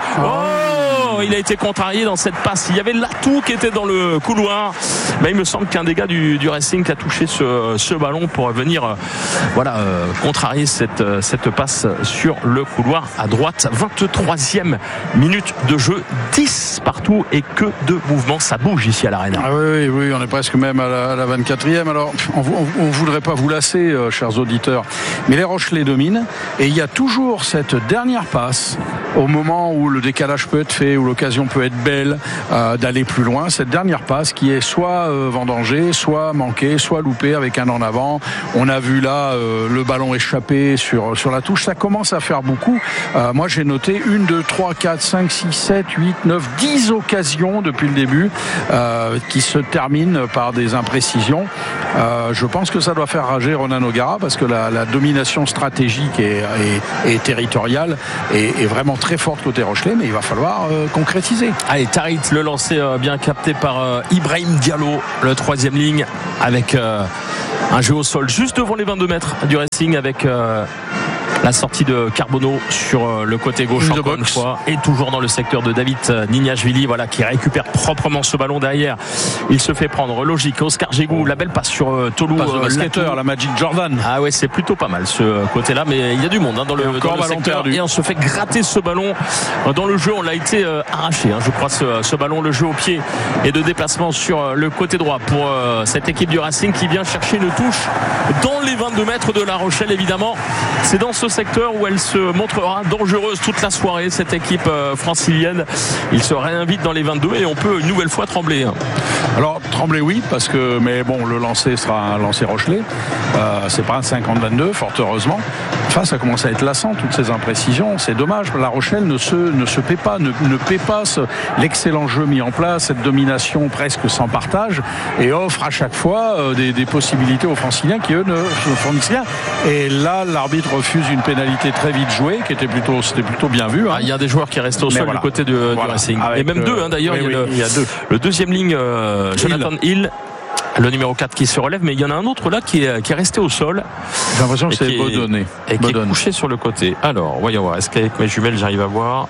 Oh, il a été contrarié dans cette passe. Il y avait Latou qui était dans le couloir, mais il me semble qu'un des gars du Racing qui a touché ce ballon pour venir contrarier cette passe sur le couloir à droite. 23e minute de jeu, 10 partout et que de mouvements. Ça bouge ici à l'Arena. Ah oui, on est presque même à la 24e. Alors, on ne voudrait pas vous lasser, chers auditeurs, mais les Rochelais dominent et il y a toujours cette dernière passe au moment où le décalage peut être fait, où l'occasion peut être belle d'aller plus loin. Cette dernière passe qui est soit vendangée, soit manquée, soit loupée avec un en avant. On a vu là le ballon échappé sur la touche. Ça commence à faire beaucoup. Moi, j'ai noté 1, 2, 3, 4, 5, 6, 7, 8, 9, 10 occasions depuis le début qui se terminent par des imprécisions. Je pense que ça doit faire rager Ronan O'Gara parce que la domination stratégique et territoriale est vraiment très forte côté Rochelais, mais il va falloir concrétiser. Allez, Tarit, le lancer bien capté par Ibrahim Diallo, le 3e ligne, avec un jeu au sol juste devant les 22 mètres du Racing avec la sortie de Carbonneau sur le côté gauche encore une fois, et toujours dans le secteur de David Nignashvili, voilà, qui récupère proprement ce ballon derrière. Il se fait prendre, logique. Oscar Gégou, la belle passe sur Tolu, basketteur, la Magic Jordan. Ah ouais, c'est plutôt pas mal ce côté-là, mais il y a du monde dans le secteur perdu. Et on se fait gratter ce ballon dans le jeu. On l'a été arraché, je crois, ce ballon, le jeu au pied et de déplacement sur le côté droit pour cette équipe du Racing qui vient chercher une touche dans les 22 mètres de La Rochelle. Évidemment, c'est dans ce secteur où elle se montrera dangereuse toute la soirée, cette équipe francilienne. Il se réinvite dans les 22 et on peut une nouvelle fois trembler. Alors trembler, oui, mais bon, le lancer sera un lancer Rochelais. C'est pas un 50-22, fort heureusement. Enfin, ça commence à être lassant, toutes ces imprécisions. C'est dommage. La Rochelle ne se paie pas, ne paie pas l'excellent jeu mis en place, cette domination presque sans partage, et offre à chaque fois des possibilités aux Franciliens qui, eux, ne fournissent rien. Et là, l'arbitre refuse une pénalité très vite jouée, c'était plutôt bien vu. Il y a des joueurs qui restent au sol du côté du Racing. Et même deux, d'ailleurs. Il y a deux. Le deuxième ligne, Jonathan Hill, le numéro 4 qui se relève, mais il y en a un autre là qui est resté au sol. J'ai l'impression que c'est Bodonné. Et qui est couché sur le côté. Alors, voyons voir. Est-ce qu'avec mes jumelles, j'arrive à voir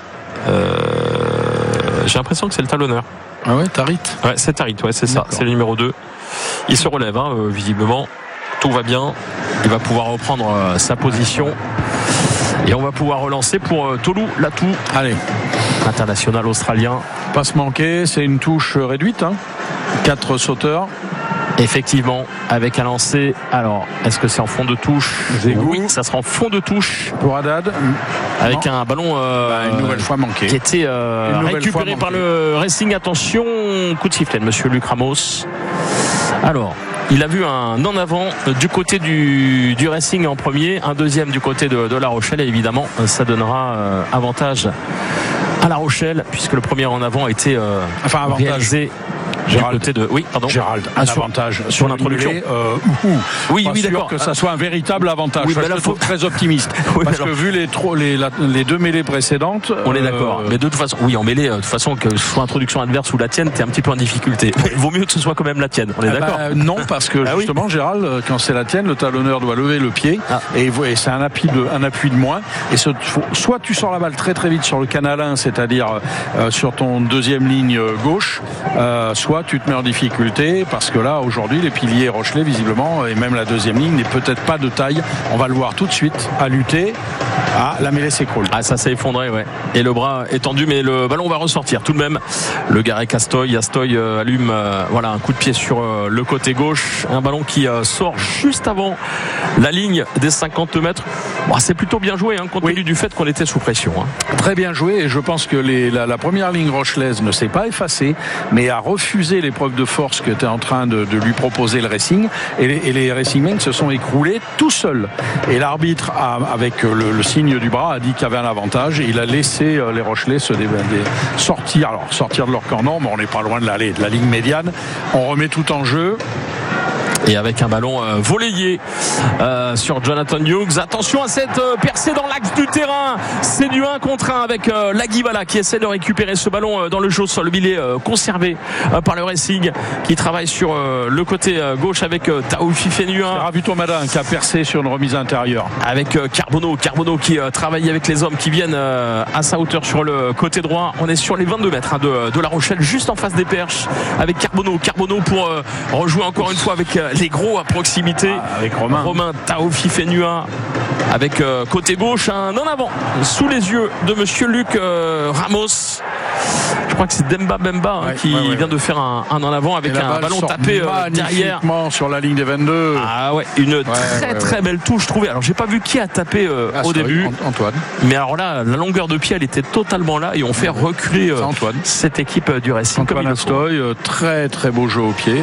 j'ai l'impression que c'est le talonneur. Ah ouais, Tarit. Ouais, c'est Tarit, ouais, c'est ça. C'est le numéro 2. Il se relève, visiblement. Tout va bien. Il va pouvoir reprendre sa position. Et on va pouvoir relancer pour Tolu Latou. Allez. International australien. Passe manquée, c'est une touche réduite. 4 sauteurs. Effectivement, avec un lancer. Alors, est-ce que c'est en fond de touche? Oui, ça sera en fond de touche. Pour Haddad. Avec un ballon une nouvelle fois manqué. Qui était récupéré par le Racing. Attention, coup de sifflet de Monsieur Luc Ramos. Alors, il a vu un en avant du côté du Racing en premier, un deuxième du côté de La Rochelle, et évidemment ça donnera avantage à La Rochelle puisque le premier en avant a été réalisé Gérald. Côté de... Oui, pardon. Gérald, un avantage sur l'introduction. Oui, d'accord. Que ça soit un véritable avantage. Oui, je suis très optimiste. Oui, parce que vu les deux mêlées précédentes, on est d'accord. Mais de toute façon, oui, en mêlée, de toute façon, que ce soit introduction adverse ou la tienne, t'es un petit peu en difficulté. Il vaut mieux que ce soit quand même la tienne. On est d'accord. Non, parce que justement, Gérald, quand c'est la tienne, le talonneur doit lever le pied et c'est un appui de moins. Et soit tu sors la balle très très vite sur le canal 1, c'est-à-dire sur ton deuxième ligne gauche, soit tu te mets en difficulté, parce que là aujourd'hui les piliers rochelais visiblement, et même la deuxième ligne n'est peut-être pas de taille, on va le voir tout de suite, à lutter. La mêlée s'écroule. Ça s'est effondré, ouais. Et le bras est tendu, mais le ballon va ressortir tout de même. Le Garec Astoy allume un coup de pied sur le côté gauche, un ballon qui sort juste avant la ligne des 50 mètres. C'est plutôt bien joué, compte tenu du fait qu'on était sous pression. Très bien joué, et je pense que la première ligne rochelaise ne s'est pas effacée, mais a refusé l'épreuve de force que était en train de lui proposer le Racing, et les Racing Men se sont écroulés tout seuls. Et l'arbitre, avec le signe du bras, a dit qu'il y avait un avantage, et il a laissé les Rochelais sortir de leur camp. Non, mais on n'est pas loin de la ligne médiane. On remet tout en jeu. Et avec un ballon volleyé sur Jonathan Hughes. Attention à cette percée dans l'axe du terrain. C'est du 1 contre 1 avec Laguivala qui essaie de récupérer ce ballon dans le jeu au sol. Il est conservé par le Racing qui travaille sur le côté gauche avec Taoufi Fenua. Ravito Madin qui a percé sur une remise intérieure. Avec Carbono qui travaille avec les hommes qui viennent à sa hauteur sur le côté droit. On est sur les 22 mètres de La Rochelle, juste en face des perches avec Carbono pour rejouer encore une fois avec les gros à proximité, avec Romain Taoufi Fenua avec côté gauche, un en avant sous les yeux de monsieur Luc Ramos. Je crois que c'est Demba Bemba qui vient de faire un en avant avec un ballon tapé derrière sur la ligne des 22. Une très belle touche trouvée. Alors j'ai pas vu qui a tapé au début, Antoine, mais alors là la longueur de pied elle était totalement là et on fait reculer cette équipe du Racing. Antoine Astoy, très très beau jeu au pied.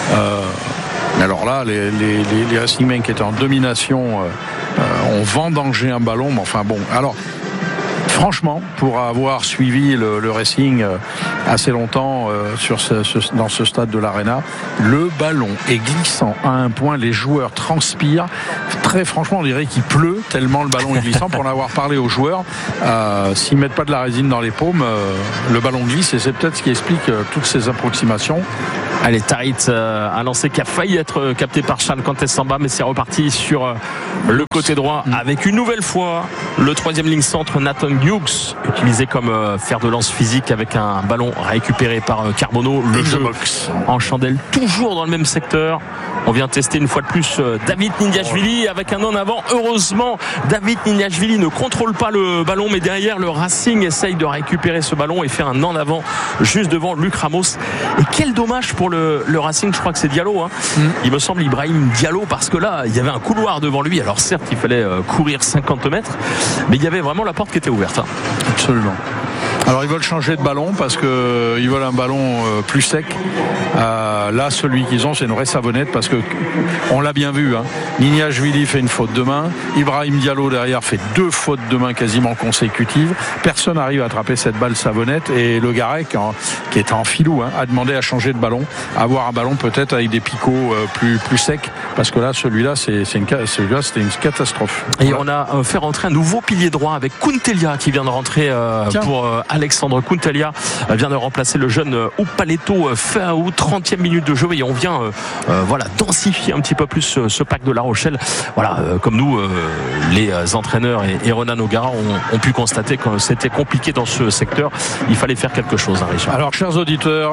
Alors là, les Racing Men qui étaient en domination ont vendangé un ballon, mais enfin bon. Alors, franchement, pour avoir suivi le Racing assez longtemps dans ce stade de l'Arena, le ballon est glissant à un point, les joueurs transpirent. Très franchement, on dirait qu'il pleut tellement le ballon est glissant. Pour en avoir parlé aux joueurs, s'ils mettent pas de la résine dans les paumes, le ballon glisse, et c'est peut-être ce qui explique toutes ces approximations. Allez, Tarit, un lancer qui a failli être capté par Charles Kantesamba, mais c'est reparti sur le côté droit avec une nouvelle fois le troisième ligne centre Nathan Hughes, utilisé comme fer de lance physique avec un ballon récupéré par Carbono. Le jeu en chandelle, toujours dans le même secteur. On vient tester une fois de plus David Nindiashvili avec un en avant. Heureusement, David Nindiashvili ne contrôle pas le ballon, mais derrière le Racing essaye de récupérer ce ballon et faire un en avant juste devant Luc Ramos. Et quel dommage pour le Racing, je crois que c'est Diallo. Il me semble Ibrahim Diallo, parce que là, il y avait un couloir devant lui. Alors certes, il fallait courir 50 mètres, mais il y avait vraiment la porte qui était ouverte. Absolument. Alors ils veulent changer de ballon parce qu'ils veulent un ballon plus sec. Là, celui qu'ils ont, c'est une vraie savonnette, parce que on l'a bien vu. Nindiashvili fait une faute de main. Ibrahim Diallo derrière fait 2 fautes de main quasiment consécutives. Personne n'arrive à attraper cette balle savonnette. Et le Garec, qui est en filou, a demandé à changer de ballon, à avoir un ballon peut-être avec des picots plus secs, parce que là, celui-là, c'était une catastrophe. Et on a fait rentrer un nouveau pilier droit avec Kuntelia qui vient de rentrer pour Alexandre Kuntelia vient de remplacer le jeune Upaleto Feaou, 30e minute de jeu, et on vient densifier un petit peu plus ce pack de La Rochelle. Comme nous, les entraîneurs et Ronan O'Gara ont pu constater que c'était compliqué dans ce secteur. Il fallait faire quelque chose, Richard. Alors, chers auditeurs,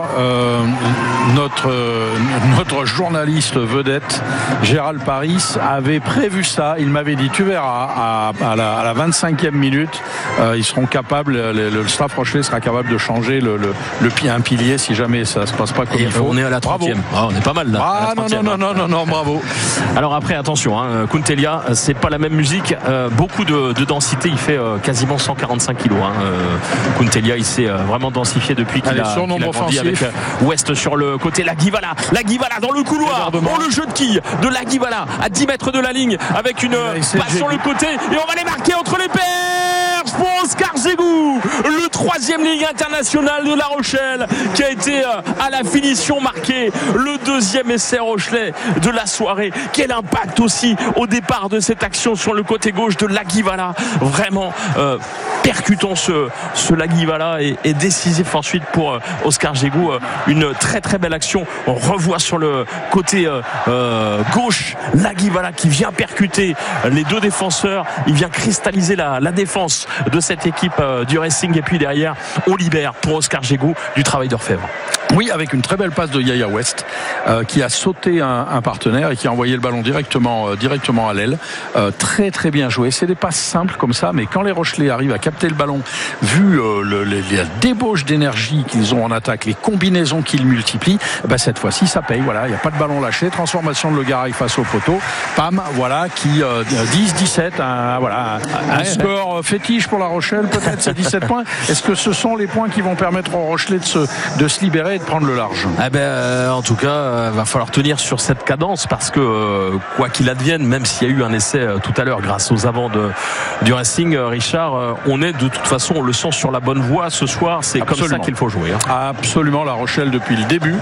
notre journaliste vedette Gérald Paris avait prévu ça. Il m'avait dit, tu verras, à la 25e minute, ils seront capables, le staff rochelais sera capable de changer un pilier si jamais ça se passe pas comme il faut. On est à la 30e. On est pas mal là. Non, bravo. Alors après, attention, Kuntelia, c'est pas la même musique. Beaucoup de densité. Il fait quasiment 145 kilos. Kuntelia, il s'est vraiment densifié depuis qu'il a grandi avec West sur le côté. Laguivala dans le couloir. Le jeu de quille de Laguivala à 10 mètres de la ligne avec une passe sur le côté, et on va les marquer entre les perches pour Oscar Zegou, le 3e ligne internationale de La Rochelle, qui a été à la finition marqué, le 2e essai rochelais de la soirée. Quel impact aussi au départ de cette action sur le côté gauche de Laguivala, vraiment percutant ce Laguivala, et décisif ensuite pour Oscar Zegou. Une très très belle action. On revoit sur le côté gauche Laguivala qui vient percuter les 2 défenseurs, il vient cristalliser la défense de cette équipe du Racing, et puis derrière on libère pour Oscar Zegou du travail d'orfèvre. Oui, avec une très belle passe de Yaya West qui a sauté un partenaire et qui a envoyé le ballon directement à l'aile. Très très bien joué. C'est des passes simples comme ça, mais quand les Rochelais arrivent à capter le ballon, vu la débauche d'énergie qu'ils ont en attaque, les combinaisons qu'ils multiplient, cette fois-ci ça paye. Voilà, il n'y a pas de ballon lâché. Transformation de Le Garay face au poteau. Pam, voilà, qui 10-17, un score fétiche pour La Rochelle, peut-être c'est 17 points. Est-ce que ce sont les points qui vont permettre aux Rochelais de se libérer et de prendre le large? En tout cas, va falloir tenir sur cette cadence parce que quoi qu'il advienne, même s'il y a eu un essai tout à l'heure grâce aux avants du Racing, Richard, on est de toute façon, on le sent sur la bonne voie ce soir. C'est Absolument. Comme ça qu'il faut jouer. Absolument, La Rochelle depuis le début.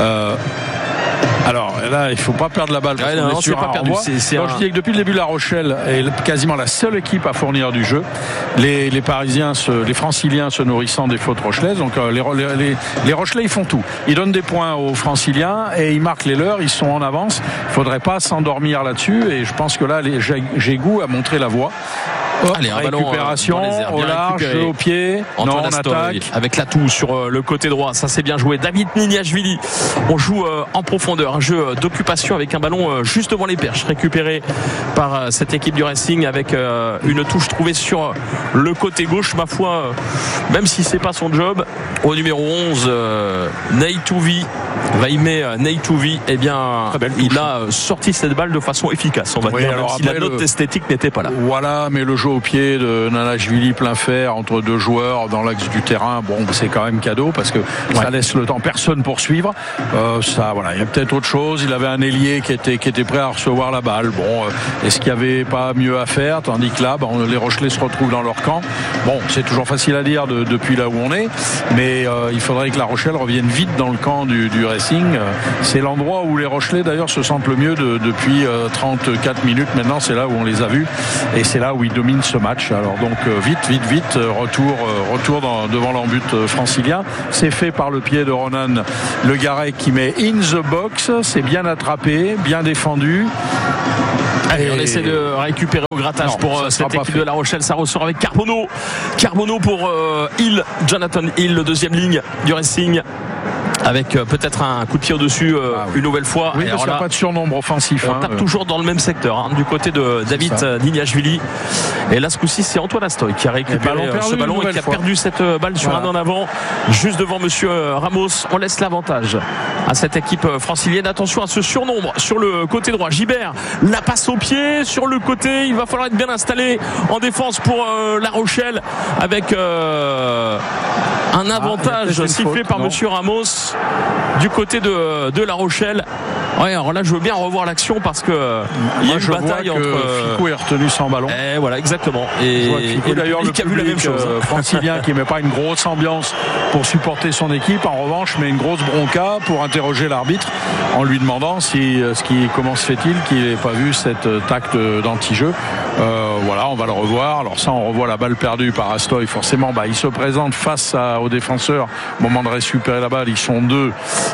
Alors là, il ne faut pas perdre la balle. Je dis que depuis le début, La Rochelle est quasiment la seule équipe à fournir du jeu. Les Parisiens, les Franciliens se nourrissant des fautes rochelaises. Donc les Rochelais, ils font tout. Ils donnent des points aux Franciliens et ils marquent les leurs. Ils sont en avance. Il ne faudrait pas s'endormir là-dessus. Et je pense que là, Jégou a montré la voie. Allez, un récupération ballon, au large, au pied, Antoine Astoy avec l'atout sur le côté droit, ça c'est bien joué. David Niniashvili, on joue en profondeur, un jeu d'occupation avec un ballon juste devant les perches, récupéré par cette équipe du Racing avec une touche trouvée sur le côté gauche, ma foi, même si c'est pas son job. Au numéro 11, Neitouvi, Vaimé Neitouvi, il a sorti cette balle de façon efficace, on va dire, même si la note esthétique n'était pas là. Voilà, mais le jeu au pied de Niniashvili plein fer entre deux joueurs dans l'axe du terrain, c'est quand même cadeau parce que ça laisse le temps, personne pour suivre. Il y a peut-être autre chose. Il avait un ailier qui était prêt à recevoir la balle. Est-ce qu'il n'y avait pas mieux à faire? Tandis que là, les Rochelais se retrouvent dans leur camp. C'est toujours facile à dire depuis là où on est, mais il faudrait que La Rochelle revienne vite dans le camp du Racing. C'est l'endroit où les Rochelais d'ailleurs se sentent le mieux depuis 34 minutes maintenant. C'est là où on les a vus et c'est là où ils dominent ce match. Alors donc vite, retour devant l'embut francilien. C'est fait par le pied de Ronan Le Garay qui met in the box. C'est bien attrapé, bien défendu. Allez, on essaie de récupérer au grattage pour cette équipe de La Rochelle. Ça ressort avec Carbonneau pour Hill, Jonathan Hill, le deuxième ligne du Racing. Avec peut-être un coup de pied au-dessus une nouvelle fois. Oui, parce qu'il n'y a pas de surnombre offensif. On tape toujours dans le même secteur, du côté de David Niniashvili. Et là, ce coup-ci, c'est Antoine Astoy qui a récupéré ce ballon et qui a perdu cette balle sur un en avant, juste devant Monsieur Ramos. On laisse l'avantage à cette équipe francilienne. Attention à ce surnombre sur le côté droit. Gibert, la passe au pied sur le côté. Il va falloir être bien installé en défense pour La Rochelle avec un avantage sifflé par Monsieur Ramos du côté de La Rochelle. Alors là, je veux bien revoir l'action parce que il y a une bataille entre. Ficou est retenu sans ballon. Voilà, exactement. Et d'ailleurs, le public a vu la même chose. Francilien qui met pas une grosse ambiance pour supporter son équipe, en revanche, met une grosse bronca pour interroger l'arbitre en lui demandant comment se fait-il qu'il n'ait pas vu cet acte d'anti-jeu. On va le revoir. Alors ça, on revoit la balle perdue par Astoy. Forcément, il se présente face aux défenseurs au moment de récupérer la balle. Ils sont deux.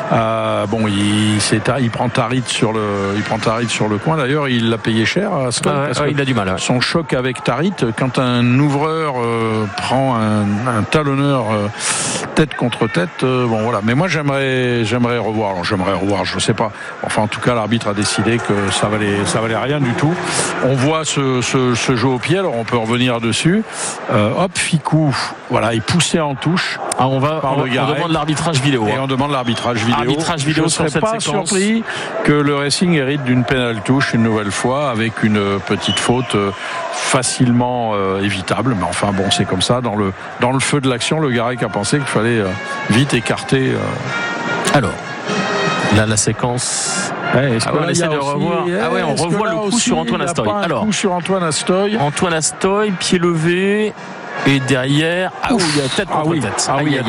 Il prend Tarit sur le coin. D'ailleurs, il l'a payé cher. Il a du mal. Son choc avec Tarit, quand un ouvreur prend un talonneur tête contre tête, Mais moi, j'aimerais revoir. Alors, je sais pas. Enfin, en tout cas, l'arbitre a décidé que ça valait rien du tout. On voit ce jeu au pied. Alors, on peut revenir dessus. Ficou, il poussait en touche. On demande l'arbitrage vidéo. Et on demande l'arbitrage vidéo. Je ne serais pas surpris que le Racing hérite d'une pénale touche une nouvelle fois avec une petite faute facilement évitable. Mais enfin c'est comme ça. Dans le feu de l'action, Le Garay a pensé qu'il fallait vite écarter. Alors, là la séquence. On essaie de revoir. On revoit le coup sur Antoine Astoy. Alors, coup sur Antoine Astoy, pied levé. Et derrière, il y a tête contre tête.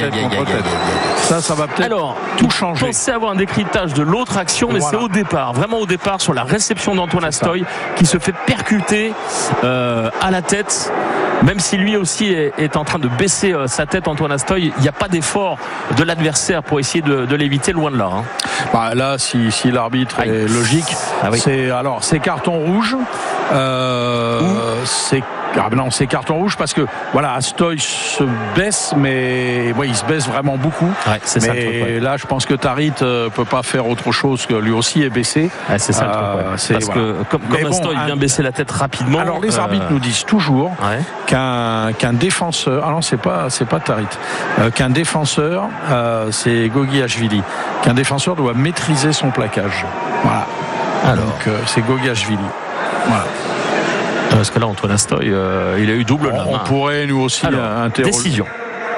Ça va peut-être tout changer. Je pensais avoir un décryptage de l'autre action, mais c'est au départ, vraiment au départ, sur la réception d'Antoine Astoy, qui se fait percuter à la tête. Même si lui aussi est en train de baisser sa tête, Antoine Astoy, il n'y a pas d'effort de l'adversaire pour essayer de l'éviter, loin de là. Là, si l'arbitre est logique, c'est carton rouge. C'est non, c'est carton rouge parce que voilà, Astoy se baisse, mais il se baisse vraiment beaucoup. Ouais, c'est ça le truc, ouais. Là, je pense que Tarit peut pas faire autre chose que lui aussi est baissé. Ouais, c'est ça le truc. Ouais. Parce que comme Astoy vient baisser la tête rapidement. Alors les arbitres nous disent toujours qu'un défenseur, non, c'est pas Tarit, qu'un défenseur, c'est Gogiashvili, qu'un défenseur doit maîtriser son plaquage. Voilà. Alors, donc c'est Gogiashvili. Voilà. Parce que là, Antoine Astoy, il a eu double la main. On pourrait nous aussi interroger. Décision.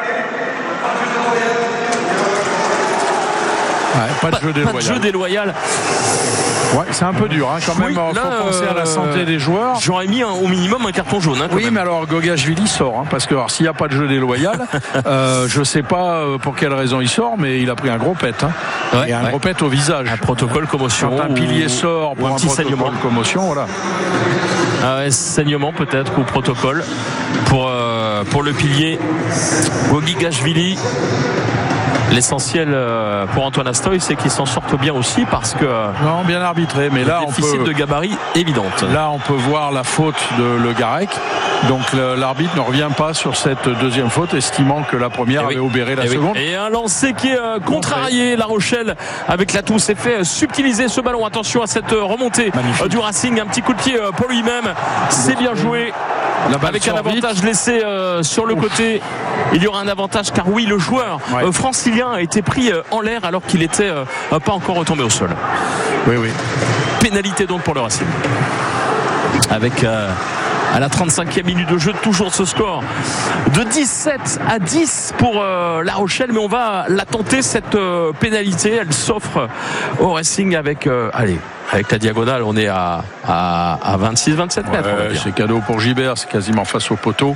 Pas de jeu déloyal. Ouais, c'est un peu dur quand même. Il faut penser à la santé des joueurs. J'aurais mis au minimum un carton jaune. Quand même. Mais alors Gogiashvili sort parce que s'il n'y a pas de jeu déloyal, je sais pas pour quelle raison il sort, mais il a pris un gros pet. Et un gros pet au visage. Un protocole commotion. Quand un pilier sort pour un petit saignement de commotion, voilà. Saignement peut-être ou protocole pour le pilier Gogiashvili. L'essentiel pour Antoine Astoy, c'est qu'il s'en sorte bien aussi parce que non, bien arbitré, mais là déficit de gabarit évidente. Là, on peut voir la faute de Le Garec. Donc l'arbitre ne revient pas sur cette deuxième faute, estimant que la première avait obéré la seconde. Et un lancer qui est contrarié. La Rochelle avec l'Atout s'est fait subtiliser ce ballon. Attention à cette remontée du Racing. Un petit coup de pied pour lui-même. C'est bien joué. Avec un avantage laissé sur le côté. Il y aura un avantage car le joueur francilien a été pris en l'air alors qu'il n'était pas encore retombé au sol. Oui. Pénalité donc pour le Racing. Avec à la 35e minute de jeu, toujours ce score de 17-10 pour La Rochelle, mais on va la tenter cette pénalité. Elle s'offre au Racing avec la diagonale, on est à 26-27 mètres. C'est cadeau pour Gibert, c'est quasiment face au poteau.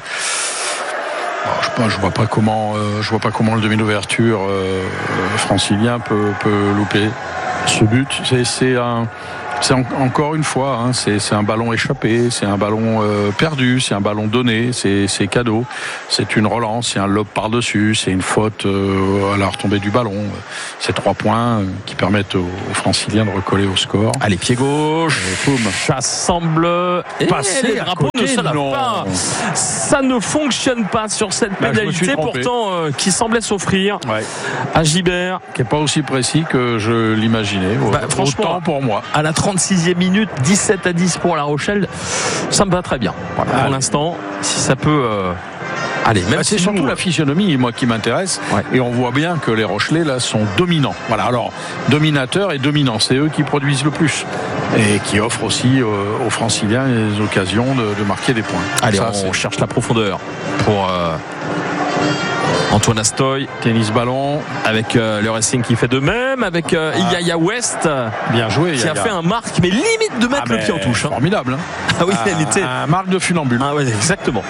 Alors, je vois pas comment le demi d'ouverture francilien peut louper ce but. C'est encore une fois, c'est un ballon échappé, c'est un ballon perdu, c'est un ballon donné, c'est cadeau, c'est une relance, c'est un lob par-dessus, c'est une faute à la retombée du ballon. C'est 3 points qui permettent aux Franciliens de recoller au score. Allez, pied gauche, ça semble passer. Les drapeaux ne se lavent pas. Ça ne fonctionne pas sur cette pénalité, pourtant qui semblait s'offrir à Gibert, qui n'est pas aussi précis que je l'imaginais. Franchement, autant pour moi. À la 36e minute, 17-10 pour La Rochelle, ça me va très bien. Voilà, pour l'instant, si ça peut c'est surtout la physionomie qui m'intéresse, et on voit bien que les Rochelais là sont dominants. Voilà, alors dominateurs et dominants, c'est eux qui produisent le plus et qui offrent aussi aux Franciliens les occasions de marquer des points. Allez, on cherche la profondeur pour Antoine Astoy, tennis ballon avec le Racing qui fait de même, avec Yaya West, bien joué, qui a fait un marque mais limite de mettre le pied en touche. Formidable. Ah oui, elle était un marque de funambule. Ah ouais, exactement.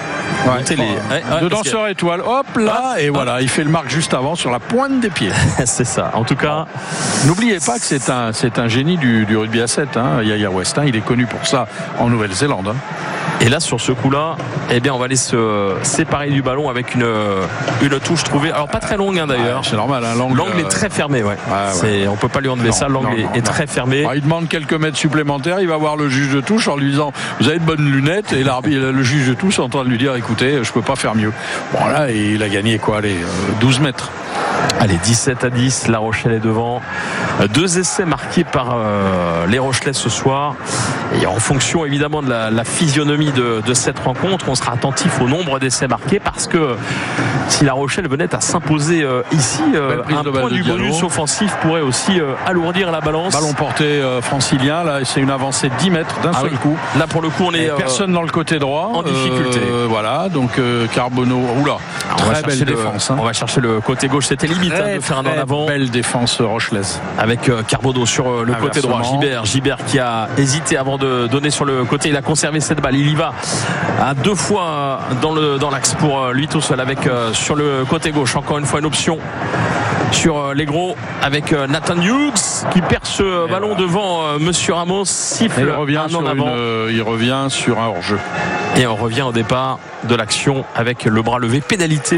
De danseur étoile, hop là, et voilà, il fait le marque juste avant sur la pointe des pieds. C'est ça. En tout cas, n'oubliez pas que c'est un génie du rugby à 7, Yaya West. Il est connu pour ça en Nouvelle-Zélande. Et là, sur ce coup-là, on va aller se séparer du ballon avec une touche trouvée. Alors pas très longue d'ailleurs. C'est normal. L'angle est très fermé. On peut pas lui enlever ça. L'angle est très fermé. Il demande quelques mètres supplémentaires. Il va voir le juge de touche en lui disant vous avez de bonnes lunettes, et le juge de touche est en train de lui dire écoutez, je peux pas faire mieux. Bon là, il a gagné 12 mètres. Allez, 17-10, La Rochelle est devant. 2 essais marqués par les Rochelais ce soir. Et en fonction évidemment de la physionomie de cette rencontre, on sera attentif au nombre d'essais marqués, parce que si La Rochelle venait à s'imposer ici, un point du bonus offensif pourrait aussi alourdir la balance. Ballon porté francilien, là c'est une avancée de 10 mètres d'un seul coup. Là pour le coup on est personne dans le côté droit en difficulté. Voilà, donc Carbonneau, très belle défense. On va chercher le côté gauche, c'était limite de faire un en avant. Belle défense rochelaise. Avec Carbonneau sur le côté droit. Gibert qui a hésité avant de donner sur le côté. Il a conservé cette balle. Il y va à 2 fois dans l'axe pour lui tout seul, avec sur le côté gauche encore une fois une option sur les gros avec Nathan Hughes qui perd ce ballon devant Monsieur Ramos. Siffle il revient sur un hors-jeu. Et on revient au départ de l'action avec le bras levé. Pénalité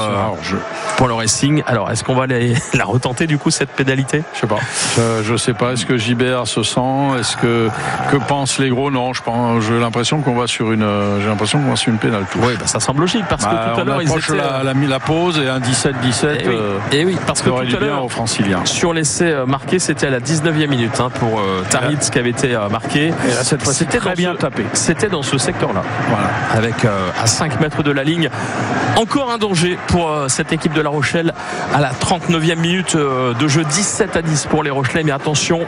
pour le Racing. Alors, est-ce qu'on va la retenter du coup, cette pénalité? Je sais pas. Je sais pas. Est-ce que Gibert se sent? Que pensent les gros? Non, j'ai l'impression qu'on va sur une pénalité. Oui, ça semble logique parce que tout à l'heure ils étaient la pause et un 17-17. Et oui, parce que tout à l'heure aux Franciliens. Sur l'essai marqué, c'était à la 19e minute pour Taritz qui avait été marqué. Et là, cette fois, c'était très bien tapé. C'était dans ce secteur-là. Voilà. Avec à 5 mètres de la ligne. Encore un danger pour cette équipe de La Rochelle à la 39e minute de jeu. 17-10 pour les Rochelais. Mais attention,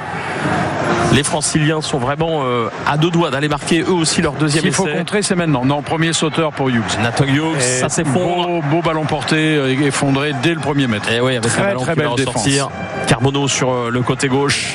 les Franciliens sont vraiment à deux doigts d'aller marquer eux aussi leur deuxième essai. Il faut contrer, c'est maintenant. Non, premier sauteur pour Hughes. Nathan Hughes, ça s'effondre. Beau ballon porté, effondré dès le premier mètre. Et oui, avec un ballon qui va ressortir. Carbonneau sur le côté gauche.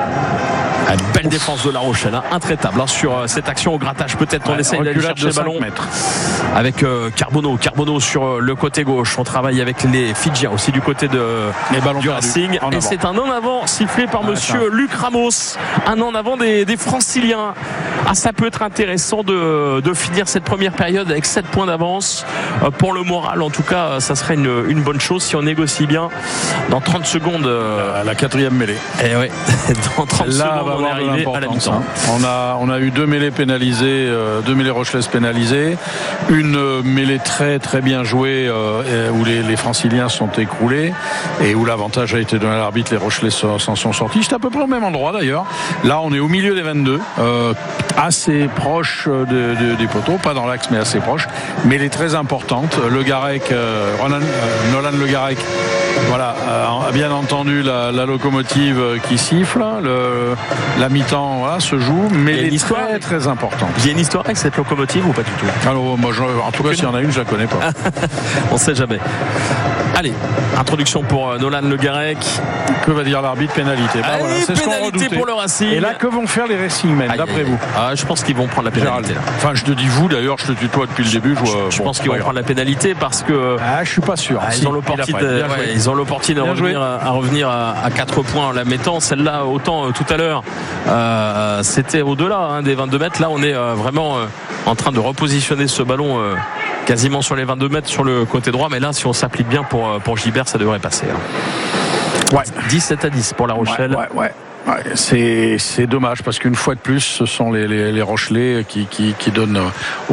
Une belle défense de La Rochelle, intraitable sur cette action au grattage. Peut-être on essaye d'aller chercher le ballon avec Carbonneau sur le côté gauche. On travaille avec les Fidjiens aussi du côté du Racing. Et c'est un en avant sifflé par monsieur Luc Ramos. Un en avant des Franciliens. Ça peut être intéressant de finir cette première période avec 7 points d'avance. Pour le moral, en tout cas, ça serait une bonne chose si on négocie bien. Dans 30 secondes. À la 4e mêlée. Et oui, dans 30 secondes. On est arrivé à la mi-temps. On a eu 2 mêlées pénalisées, 2 mêlées rochelaises pénalisées, une mêlée très très bien jouée où les Franciliens sont écroulés et où l'avantage a été donné à l'arbitre. Les Rochelais s'en sont sortis. J'étais à peu près au même endroit d'ailleurs. Là, on est au milieu des 22, assez proche des poteaux, pas dans l'axe mais assez proche. Mêlée très importante. Le Garec, Nolan Le Garec. Voilà, bien entendu la locomotive qui siffle, la mi-temps se joue, mais elle est très très importante. Il y a une histoire avec cette locomotive ou pas du tout? Alors moi, en tout cas, s'il y en a une, je la connais pas. On sait jamais. Allez, introduction pour Nolan Le Garec. Que va dire l'arbitre? Pénalité. Allez, voilà, c'est pénalité pour le Racing. Et là, que vont faire les Racingmen, d'après vous? Je pense qu'ils vont prendre la pénalité. Enfin, je te dis vous, d'ailleurs, je te tutoie depuis le début. Je pense qu'ils vont prendre la pénalité parce que je suis pas sûr. Ils ont l'opportunité de revenir à 4 points en la mettant. Celle-là, autant tout à l'heure, c'était au-delà des 22 mètres. Là, on est vraiment en train de repositionner ce ballon quasiment sur les 22 mètres sur le côté droit. Mais là, si on s'applique bien pour Gibert, ça devrait passer. 17-10 pour La Rochelle. Ouais. C'est dommage parce qu'une fois de plus, ce sont les Rochelais qui donnent au